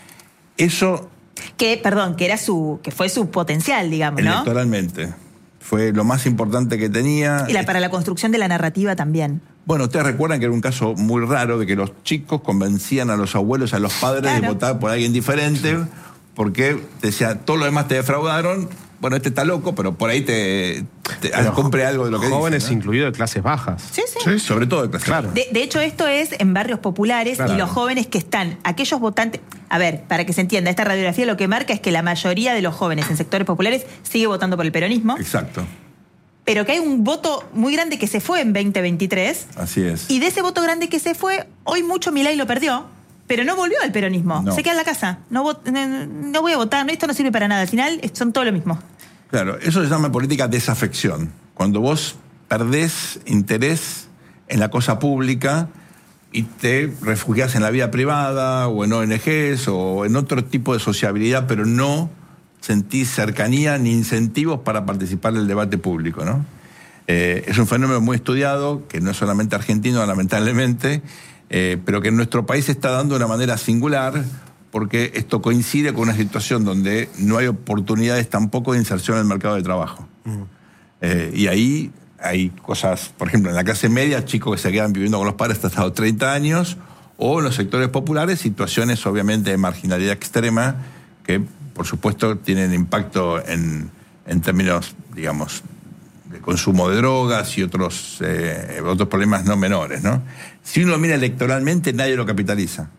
Eso, Que, perdón, que era su, que fue su potencial, digamos, ¿no? electoralmente, fue lo más importante que tenía. Y la, para la construcción de la narrativa también. Bueno, ustedes recuerdan que era un caso muy raro de que los chicos convencían a los abuelos, a los padres Claro. de votar por alguien diferente, porque decía, todos los demás te defraudaron, bueno, este está loco, pero por ahí te, te Pero compre algo de lo que jóvenes dice, ¿no? incluidos de clases bajas. Sí, sí. Sí. Sobre todo de clase. Claro. De, de hecho, esto es en barrios populares Claro. y los jóvenes que están, aquellos votantes... A ver, para que se entienda, esta radiografía lo que marca es que la mayoría de los jóvenes en sectores populares sigue votando por el peronismo, Exacto, pero que hay un voto muy grande que se fue en veinte veintitrés, así es. y de ese voto grande que se fue, hoy mucho Milei lo perdió, pero no volvió al peronismo. No. Se queda en la casa. No, vot- no, no voy a votar, no, esto no sirve para nada. Al final son todo lo mismo. Claro, eso se llama política desafección. Cuando vos perdés interés en la cosa pública y te refugiás en la vida privada o en O N Ges o en otro tipo de sociabilidad, pero no sentís cercanía ni incentivos para participar en el debate público, ¿no? Eh, es un fenómeno muy estudiado, que no es solamente argentino, lamentablemente, eh, pero que en nuestro país se está dando de una manera singular, porque esto coincide con una situación donde no hay oportunidades tampoco de inserción en el mercado de trabajo. Mm. Eh, y ahí hay cosas, por ejemplo, en la clase media, chicos que se quedan viviendo con los padres hasta los treinta años, o en los sectores populares, situaciones obviamente de marginalidad extrema que, por supuesto, tienen impacto en, en términos, digamos, de consumo de drogas y otros, eh, otros problemas no menores, ¿no? Si uno lo mira electoralmente, nadie lo capitaliza.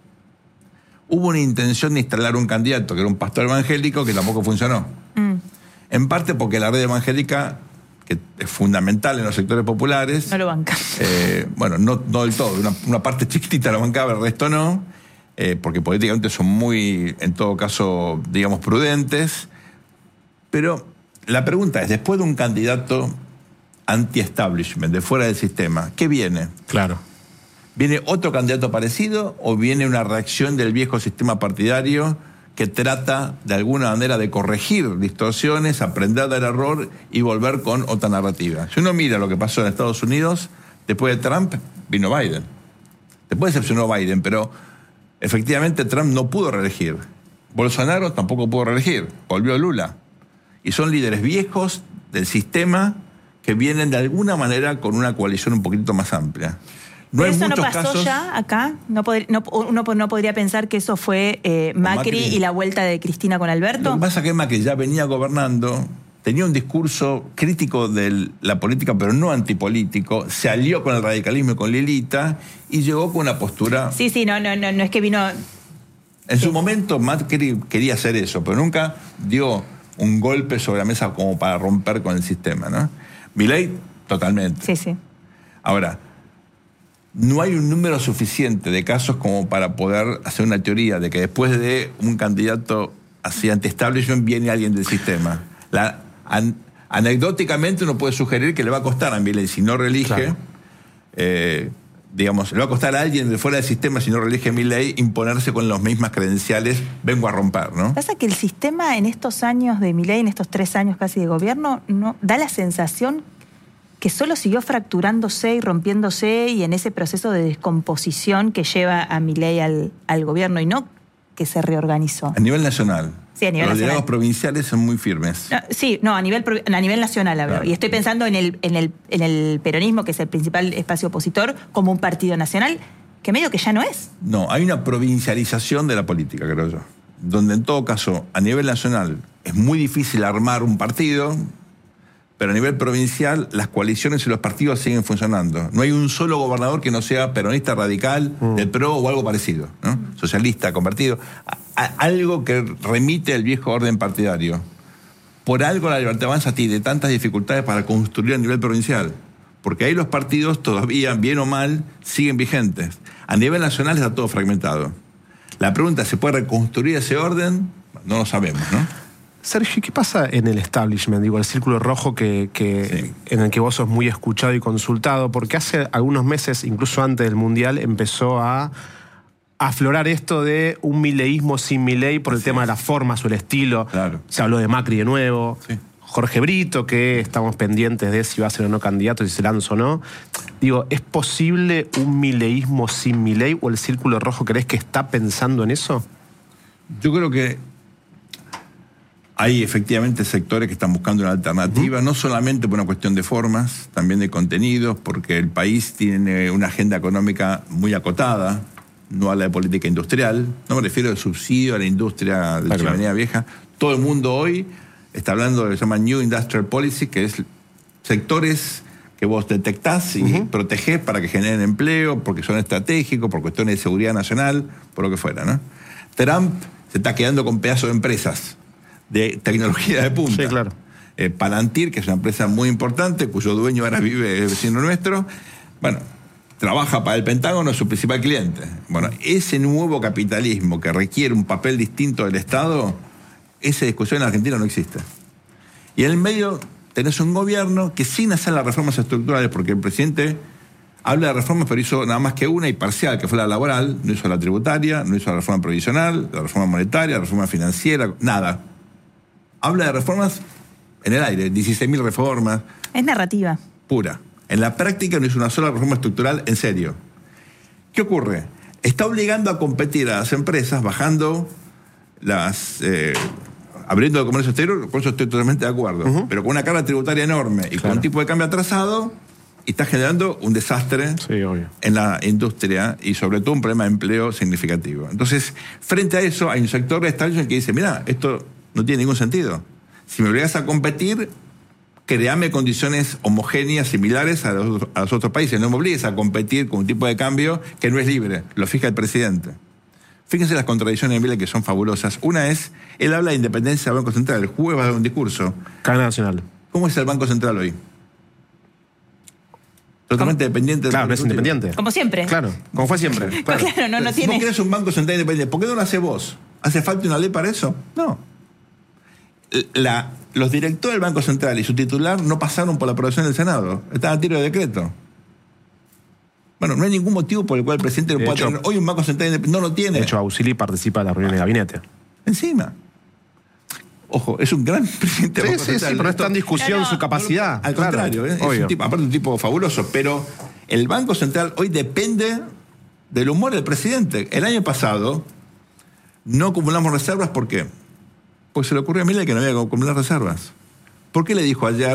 Hubo una intención de instalar un candidato que era un pastor evangélico que tampoco funcionó. Mm. En parte porque la red evangélica, que es fundamental en los sectores populares, No lo banca. eh, bueno, no, no del todo, una, una parte chiquitita la bancaba, el resto no, eh, porque políticamente son muy, en todo caso, digamos, prudentes. Pero la pregunta es, después de un candidato anti-establishment, de fuera del sistema, ¿qué viene? Claro. ¿Viene otro candidato parecido o viene una reacción del viejo sistema partidario que trata de alguna manera de corregir distorsiones, aprender del error y volver con otra narrativa? Si uno mira lo que pasó en Estados Unidos, después de Trump vino Biden. Después decepcionó Biden, pero efectivamente Trump no pudo reelegir. Bolsonaro tampoco pudo reelegir, volvió Lula. Y son líderes viejos del sistema que vienen de alguna manera con una coalición un poquito más amplia. No hay ¿Eso no muchos pasó casos. ya acá? ¿No pod- no- uno no podría pensar que eso fue eh, Macri, Macri. y la vuelta de Cristina con Lo Alberto? que pasa es que Macri ya venía gobernando, tenía un discurso crítico de la política, pero no antipolítico, se alió con el radicalismo y con Lilita y llegó con una postura. Sí, sí, no, no, no, no es que vino... En su momento Macri quería hacer eso, pero nunca dio un golpe sobre la mesa como para romper con el sistema, ¿no? Milei, totalmente. Sí, sí. Ahora, no hay un número suficiente de casos como para poder hacer una teoría de que después de un candidato así anti-establishment viene alguien del sistema. La, an, anecdóticamente uno puede sugerir que le va a costar a Milei si no reelige, Claro. eh, digamos, le va a costar a alguien de fuera del sistema si no reelige Milei imponerse con las mismas credenciales, vengo a romper, ¿no? Pasa que el sistema en estos años de Milei, en estos tres años casi de gobierno, no da la sensación que solo siguió fracturándose y rompiéndose y en ese proceso de descomposición que lleva a Milei al, al gobierno y no que se reorganizó. A nivel nacional. Sí, a nivel Los nacional. delegados provinciales son muy firmes. No, sí, no, a nivel, provi- a nivel nacional hablo. Claro. Y estoy pensando en el, en, el, en el peronismo, que es el principal espacio opositor, como un partido nacional, que medio que ya no es. No, hay una provincialización de la política, creo yo. Donde en todo caso, a nivel nacional, es muy difícil armar un partido, pero a nivel provincial las coaliciones y los partidos siguen funcionando. No hay un solo gobernador que no sea peronista radical, Mm. del PRO o algo parecido, ¿no? Socialista, convertido. A- a- algo que remite al viejo orden partidario. Por algo la Libertad Avanza tiene tantas dificultades para construir a nivel provincial. Porque ahí los partidos todavía, bien o mal, siguen vigentes. A nivel nacional está todo fragmentado. La pregunta es, ¿se puede reconstruir ese orden? No lo sabemos, ¿no? Sergio, ¿qué pasa en el establishment? Digo, el círculo rojo que, que, sí. en el que vos sos muy escuchado y consultado, porque hace algunos meses, incluso antes del Mundial, empezó a aflorar esto de un mileísmo sin Milei por el sí. tema de las formas o el estilo. Claro. Se habló de Macri de nuevo. Sí. Jorge Brito, que estamos pendientes de si va a ser o no candidato, si se lanza o no. Digo, ¿es posible un mileísmo sin Milei o el círculo rojo crees que está pensando en eso? Yo creo que hay efectivamente sectores que están buscando una alternativa, uh-huh. no solamente por una cuestión de formas, también de contenidos, porque el país tiene una agenda económica muy acotada, no habla de política industrial, no me refiero al subsidio a la industria de la chimenea vieja. Todo el mundo hoy está hablando de lo que se llama New Industrial Policy, que es sectores que vos detectás y uh-huh. protegés para que generen empleo, porque son estratégicos, por cuestiones de seguridad nacional, por lo que fuera, ¿no? Trump se está quedando con pedazos de empresas de tecnología de punta. Sí, claro. Eh, Palantir, que es una empresa muy importante, cuyo dueño ahora vive vecino nuestro, bueno, trabaja para el Pentágono, es su principal cliente. Bueno, ese nuevo capitalismo que requiere un papel distinto del Estado, esa discusión en Argentina no existe. Y en el medio tenés un gobierno que sin hacer las reformas estructurales, porque el presidente habla de reformas, pero hizo nada más que una y parcial, que fue la laboral, no hizo la tributaria, no hizo la reforma previsional, la reforma monetaria, la reforma financiera, nada. Habla de reformas en el aire, dieciséis mil reformas. Es narrativa. Pura. En la práctica no hizo una sola reforma estructural en serio. ¿Qué ocurre? Está obligando a competir a las empresas bajando las... Eh, abriendo el comercio exterior, con eso estoy totalmente de acuerdo. Uh-huh. Pero con una carga tributaria enorme y claro. con un tipo de cambio atrasado, y está generando un desastre sí, obvio. en la industria y sobre todo un problema de empleo significativo. Entonces, frente a eso, hay un sector de establishment que dice, mira, esto no tiene ningún sentido. Si me obligas a competir, créame condiciones homogéneas, similares a los, a los otros países. No me obligues a competir con un tipo de cambio que no es libre, lo fija el presidente. Fíjense las contradicciones de Milei que son fabulosas. Una es, él habla de independencia del Banco Central. El jueves va a dar un discurso. Cadena nacional. ¿Cómo es el Banco Central hoy? Totalmente ¿Cómo? dependiente del Claro, no es independiente. Como siempre. Claro, como fue siempre. Claro, claro no, no si tiene... vos querés un Banco Central independiente, ¿por qué no lo hace vos? ¿Hace falta una ley para eso? No. La, los directores del Banco Central y su titular no pasaron por la aprobación del Senado. Estaban a tiro de decreto. Bueno, no hay ningún motivo por el cual el presidente no pueda tener hoy un Banco Central independiente. No lo tiene. De hecho, Ausili participa de la reunión de gabinete. Encima. Ojo, es un gran presidente. Sí, sí, sí, pero está en discusión no, no, su capacidad. No, al claro, contrario, ¿eh? es un tipo, aparte un tipo fabuloso. Pero el Banco Central hoy depende del humor del presidente. El año pasado no acumulamos reservas, ¿por qué? Pues se le ocurrió a Milei que no había que acumular reservas. ¿Por qué le dijo ayer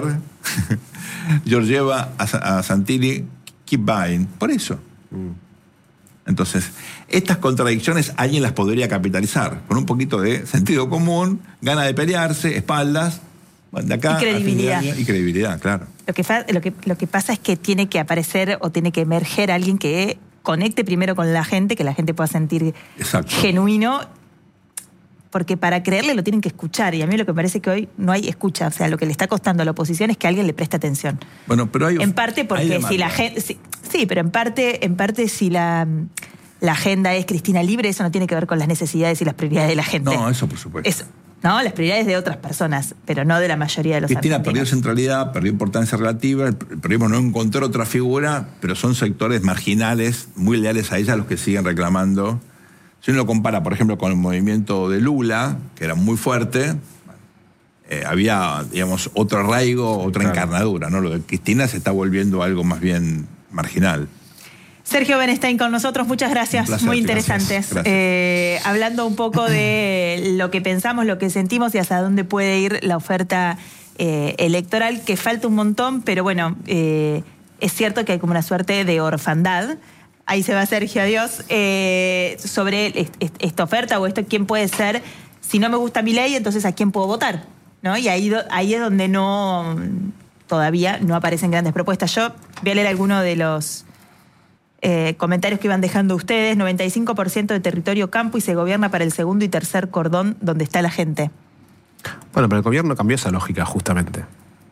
Georgieva a, a Santilli, keep buying? Por eso. Mm. Entonces, estas contradicciones alguien las podría capitalizar con un poquito de sentido común, gana de pelearse, espaldas, de acá, y credibilidad. Año, y credibilidad, claro. Lo que, fa, lo, que, lo que pasa es que tiene que aparecer o tiene que emerger alguien que conecte primero con la gente, que la gente pueda sentir Exacto. genuino, porque para creerle lo tienen que escuchar, y a mí lo que me parece que hoy no hay escucha, o sea, lo que le está costando a la oposición es que alguien le preste atención. Bueno, pero hay... En parte porque si la gente... Si, sí, pero en parte, en parte si la, la agenda es Cristina libre, eso no tiene que ver con las necesidades y las prioridades de la gente. No, eso por supuesto. Eso, no, las prioridades de otras personas, pero no de la mayoría de los Cristina argentinos. perdió centralidad, perdió importancia relativa, el periodismo no encontró otra figura, pero son sectores marginales, muy leales a ella, los que siguen reclamando. Si uno lo compara, por ejemplo, con el movimiento de Lula, que era muy fuerte, eh, había, digamos, otro arraigo, otra claro. encarnadura, ¿no? Lo de Cristina se está volviendo algo más bien marginal. Sergio Bernstein con nosotros, muchas gracias, placer, muy interesantes. Gracias, gracias. Eh, hablando un poco de lo que pensamos, lo que sentimos y hasta dónde puede ir la oferta eh, electoral, que falta un montón, pero bueno, eh, es cierto que hay como una suerte de orfandad. Ahí se va Sergio, adiós, eh, sobre esta oferta o esto, quién puede ser, si no me gusta Milei, entonces a quién puedo votar, ¿no? Y ahí, ahí es donde no, todavía no aparecen grandes propuestas. Yo voy a leer algunos de los eh, comentarios que iban dejando ustedes. noventa y cinco por ciento de territorio campo y se gobierna para el segundo y tercer cordón donde está la gente. Bueno, pero el gobierno cambió esa lógica justamente.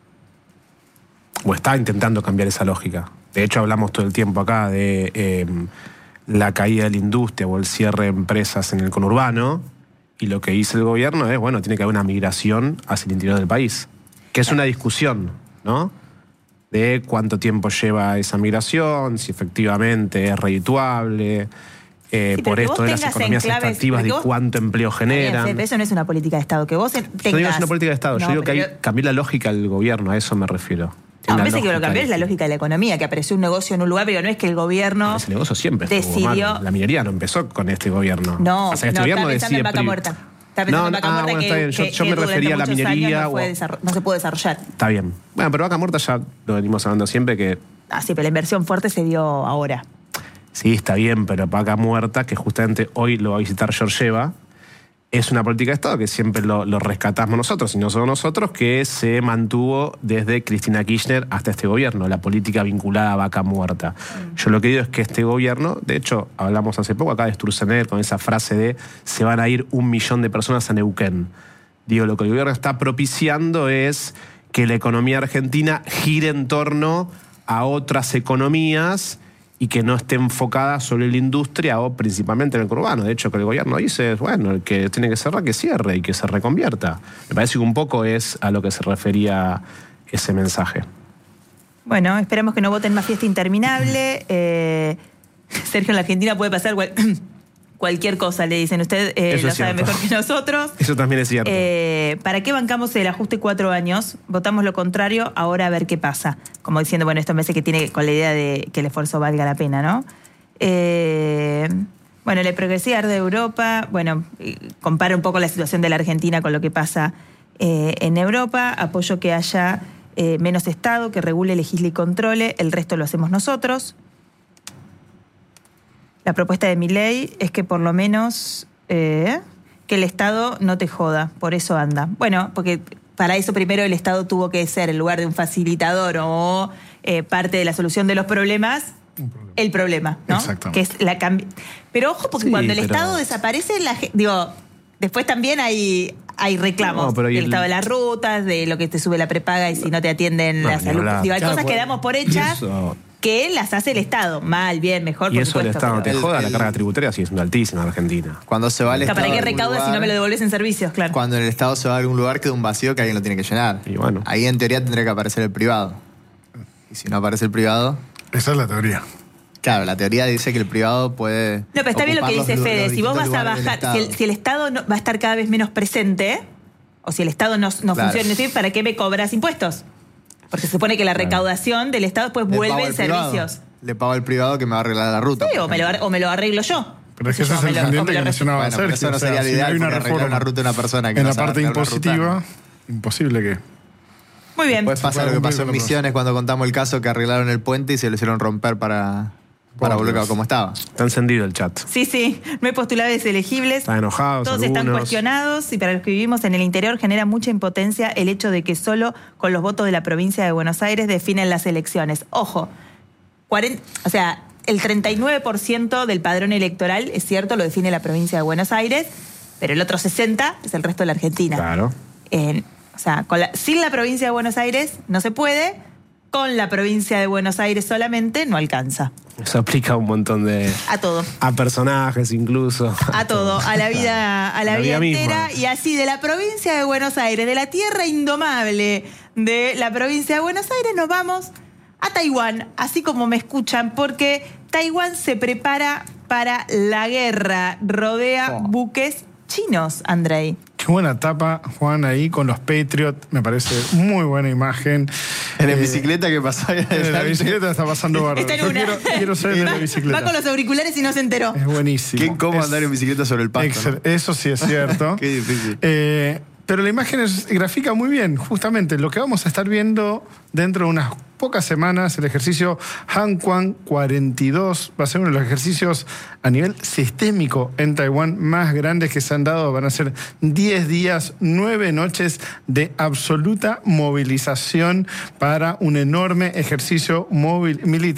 O está intentando cambiar esa lógica. De hecho, hablamos todo el tiempo acá de eh, la caída de la industria o el cierre de empresas en el conurbano, Y lo que dice el gobierno es, bueno, tiene que haber una migración hacia el interior del país. Que es una discusión, ¿no? De cuánto tiempo lleva esa migración, si efectivamente es redituable, eh, Sí, por pero que esto vos de las tengas economías enclaves- extractivas, pero de que vos- cuánto empleo generan. Bien, eso no es una política de Estado. Que vos tengas... Yo no digo que es una política de Estado, No, yo digo que pero hay, cambié la lógica del gobierno, a eso me refiero. No, Tiene me una parece que lo lógica cambió es la ahí. lógica de la economía, que apareció un negocio en un lugar, pero no es que el gobierno Ese negocio siempre estuvo decidió... mal. La minería no empezó con este gobierno. No, o sea, este no, gobierno está pensando en decide Vaca pri- Muerta. Está pensando No, en Vaca ah, Muerta bueno, que, está bien. Yo, que- yo que me durante refería a la muchos años minería. No, fue o- desarro- no se pudo desarrollar. Está bien. Bueno, pero Vaca Muerta ya lo venimos hablando siempre que Ah, sí, pero la inversión fuerte se dio ahora. sí, está bien, pero Vaca Muerta, que justamente hoy lo va a visitar Georgieva, es una política de Estado que siempre lo, lo rescatamos nosotros, y no solo nosotros, que se mantuvo desde Cristina Kirchner hasta este gobierno, la política vinculada a Vaca Muerta. Yo lo que digo es que este gobierno, de hecho, hablamos hace poco acá de Sturzenegger con esa frase de se van a ir un millón de personas a Neuquén. Digo, lo que el gobierno está propiciando es que la economía argentina gire en torno a otras economías y que no esté enfocada solo en la industria o principalmente en el urbano. De hecho, que el gobierno dice, bueno, el que tiene que cerrar, que cierre y que se reconvierta. Me parece que un poco es a lo que se refería ese mensaje. Bueno, esperamos que no voten más fiesta interminable. Eh, Sergio, en la Argentina puede pasar cual- cualquier cosa, le dicen. Usted eh, Eso lo es sabe cierto. mejor que nosotros. Eso también es cierto. Eh, ¿Para qué bancamos el ajuste cuatro años? Votamos lo contrario, ahora a ver qué pasa. Como diciendo, bueno, esto me parece que tiene con la idea de que el esfuerzo valga la pena, ¿no? Eh, bueno, la progresividad de Europa, bueno, eh, compara un poco la situación de la Argentina con lo que pasa eh, en Europa. Apoyo que haya eh, menos Estado, que regule, legisle y controle. El resto lo hacemos nosotros. La propuesta de mi ley es que por lo menos eh, que el Estado no te joda, por eso anda. Bueno, porque para eso primero el Estado tuvo que ser, en lugar de un facilitador o eh, parte de la solución de los problemas, problema. el problema, ¿no? Exactamente. Que es la cambi- Pero ojo, porque Sí, cuando el pero- Estado desaparece, la ge- digo, después también hay, hay reclamos No, pero y del el- estado de las rutas, de lo que te sube la prepaga y si no te atienden No, la ni salud. hablar. Digo, hay Claro, cosas que bueno. damos por Y hechas eso- que las hace el Estado. Mal, bien, mejor, Y por eso el supuesto. Estado no te pero- El- joda, la el- carga tributaria sigue siendo altísima en Argentina. Cuando se va al O sea, Estado. ¿para qué a algún recaudas si no lugar, me lo devolves en servicios? Claro. Cuando el Estado se va a algún lugar, queda un vacío que alguien lo tiene que llenar. Y bueno. Ahí en teoría tendría que aparecer el privado. Y si no aparece el privado, Esa es la teoría. claro, la teoría dice que el privado puede. No, pero está bien lo que ocupar dice los lu- Fede. los Si vos vas distintos a lugares del bajar, si el, Estado. si el Estado no, va a estar cada vez menos presente, o si el Estado no, no Claro. funciona, ¿sí? ¿Para qué me cobras impuestos? Porque se supone que la recaudación del Estado después Le vuelve pago en al privado. servicios. Le pago al privado que me va a arreglar la ruta. Sí, por o me, lo, ejemplo. ar- o me lo arreglo yo. Pero es Qué que sé ese yo, es me el lo- o me pendiente lo que re- mencionaba Bueno, pero Sergio. eso no o sea, sería lo si ideal, hay una porque arreglar reforma una ruta de una persona que en no la sabe parte arreglar una ruta. impositiva, imposible que... Muy bien. Después pasa puede lo que cumplir pasó en con otros. Misiones cuando contamos el caso que arreglaron el puente y se lo hicieron romper para, para Por volver Dios. como estaba. Está encendido el chat. Sí, sí. No hay postulados elegibles. Están enojados Todos están algunos. cuestionados y para los que vivimos en el interior genera mucha impotencia el hecho de que solo con los votos de la provincia de Buenos Aires definen las elecciones. Ojo, cuarenta, o sea, el treinta y nueve por ciento del padrón electoral, es cierto, lo define la provincia de Buenos Aires, pero el otro sesenta por ciento es el resto de la Argentina. Claro. En- o sea, con la- sin la provincia de Buenos Aires no se puede, con la provincia de Buenos Aires solamente no alcanza. Eso aplica a un montón de... A todo. A personajes incluso. A todo, a la vida, a la La vida, vida entera. misma. Y así, de la provincia de Buenos Aires, de la tierra indomable de la provincia de Buenos Aires, nos vamos a Taiwán, así como me escuchan, porque Taiwán se prepara para la guerra, rodea Oh. buques chinos, Andrei. Qué buena tapa, Juan, ahí con los Patriot. Me parece muy buena imagen. En la Eh, bicicleta que pasó ahí En la adelante. bicicleta está pasando bárbaro. Está en Yo una. quiero, quiero ser de la Va bicicleta. con los auriculares y no se enteró. Es buenísimo. Qué incómodo Es andar en bicicleta sobre el pasto. excel- ¿no? Eso sí es cierto. Qué difícil. Eh, pero la imagen es, grafica muy bien, justamente lo que vamos a estar viendo dentro de unas pocas semanas, el ejercicio Hanquan cuarenta y dos va a ser uno de los ejercicios a nivel sistémico en Taiwán más grandes que se han dado. Van a ser diez días, nueve noches de absoluta movilización para un enorme ejercicio móvil militar.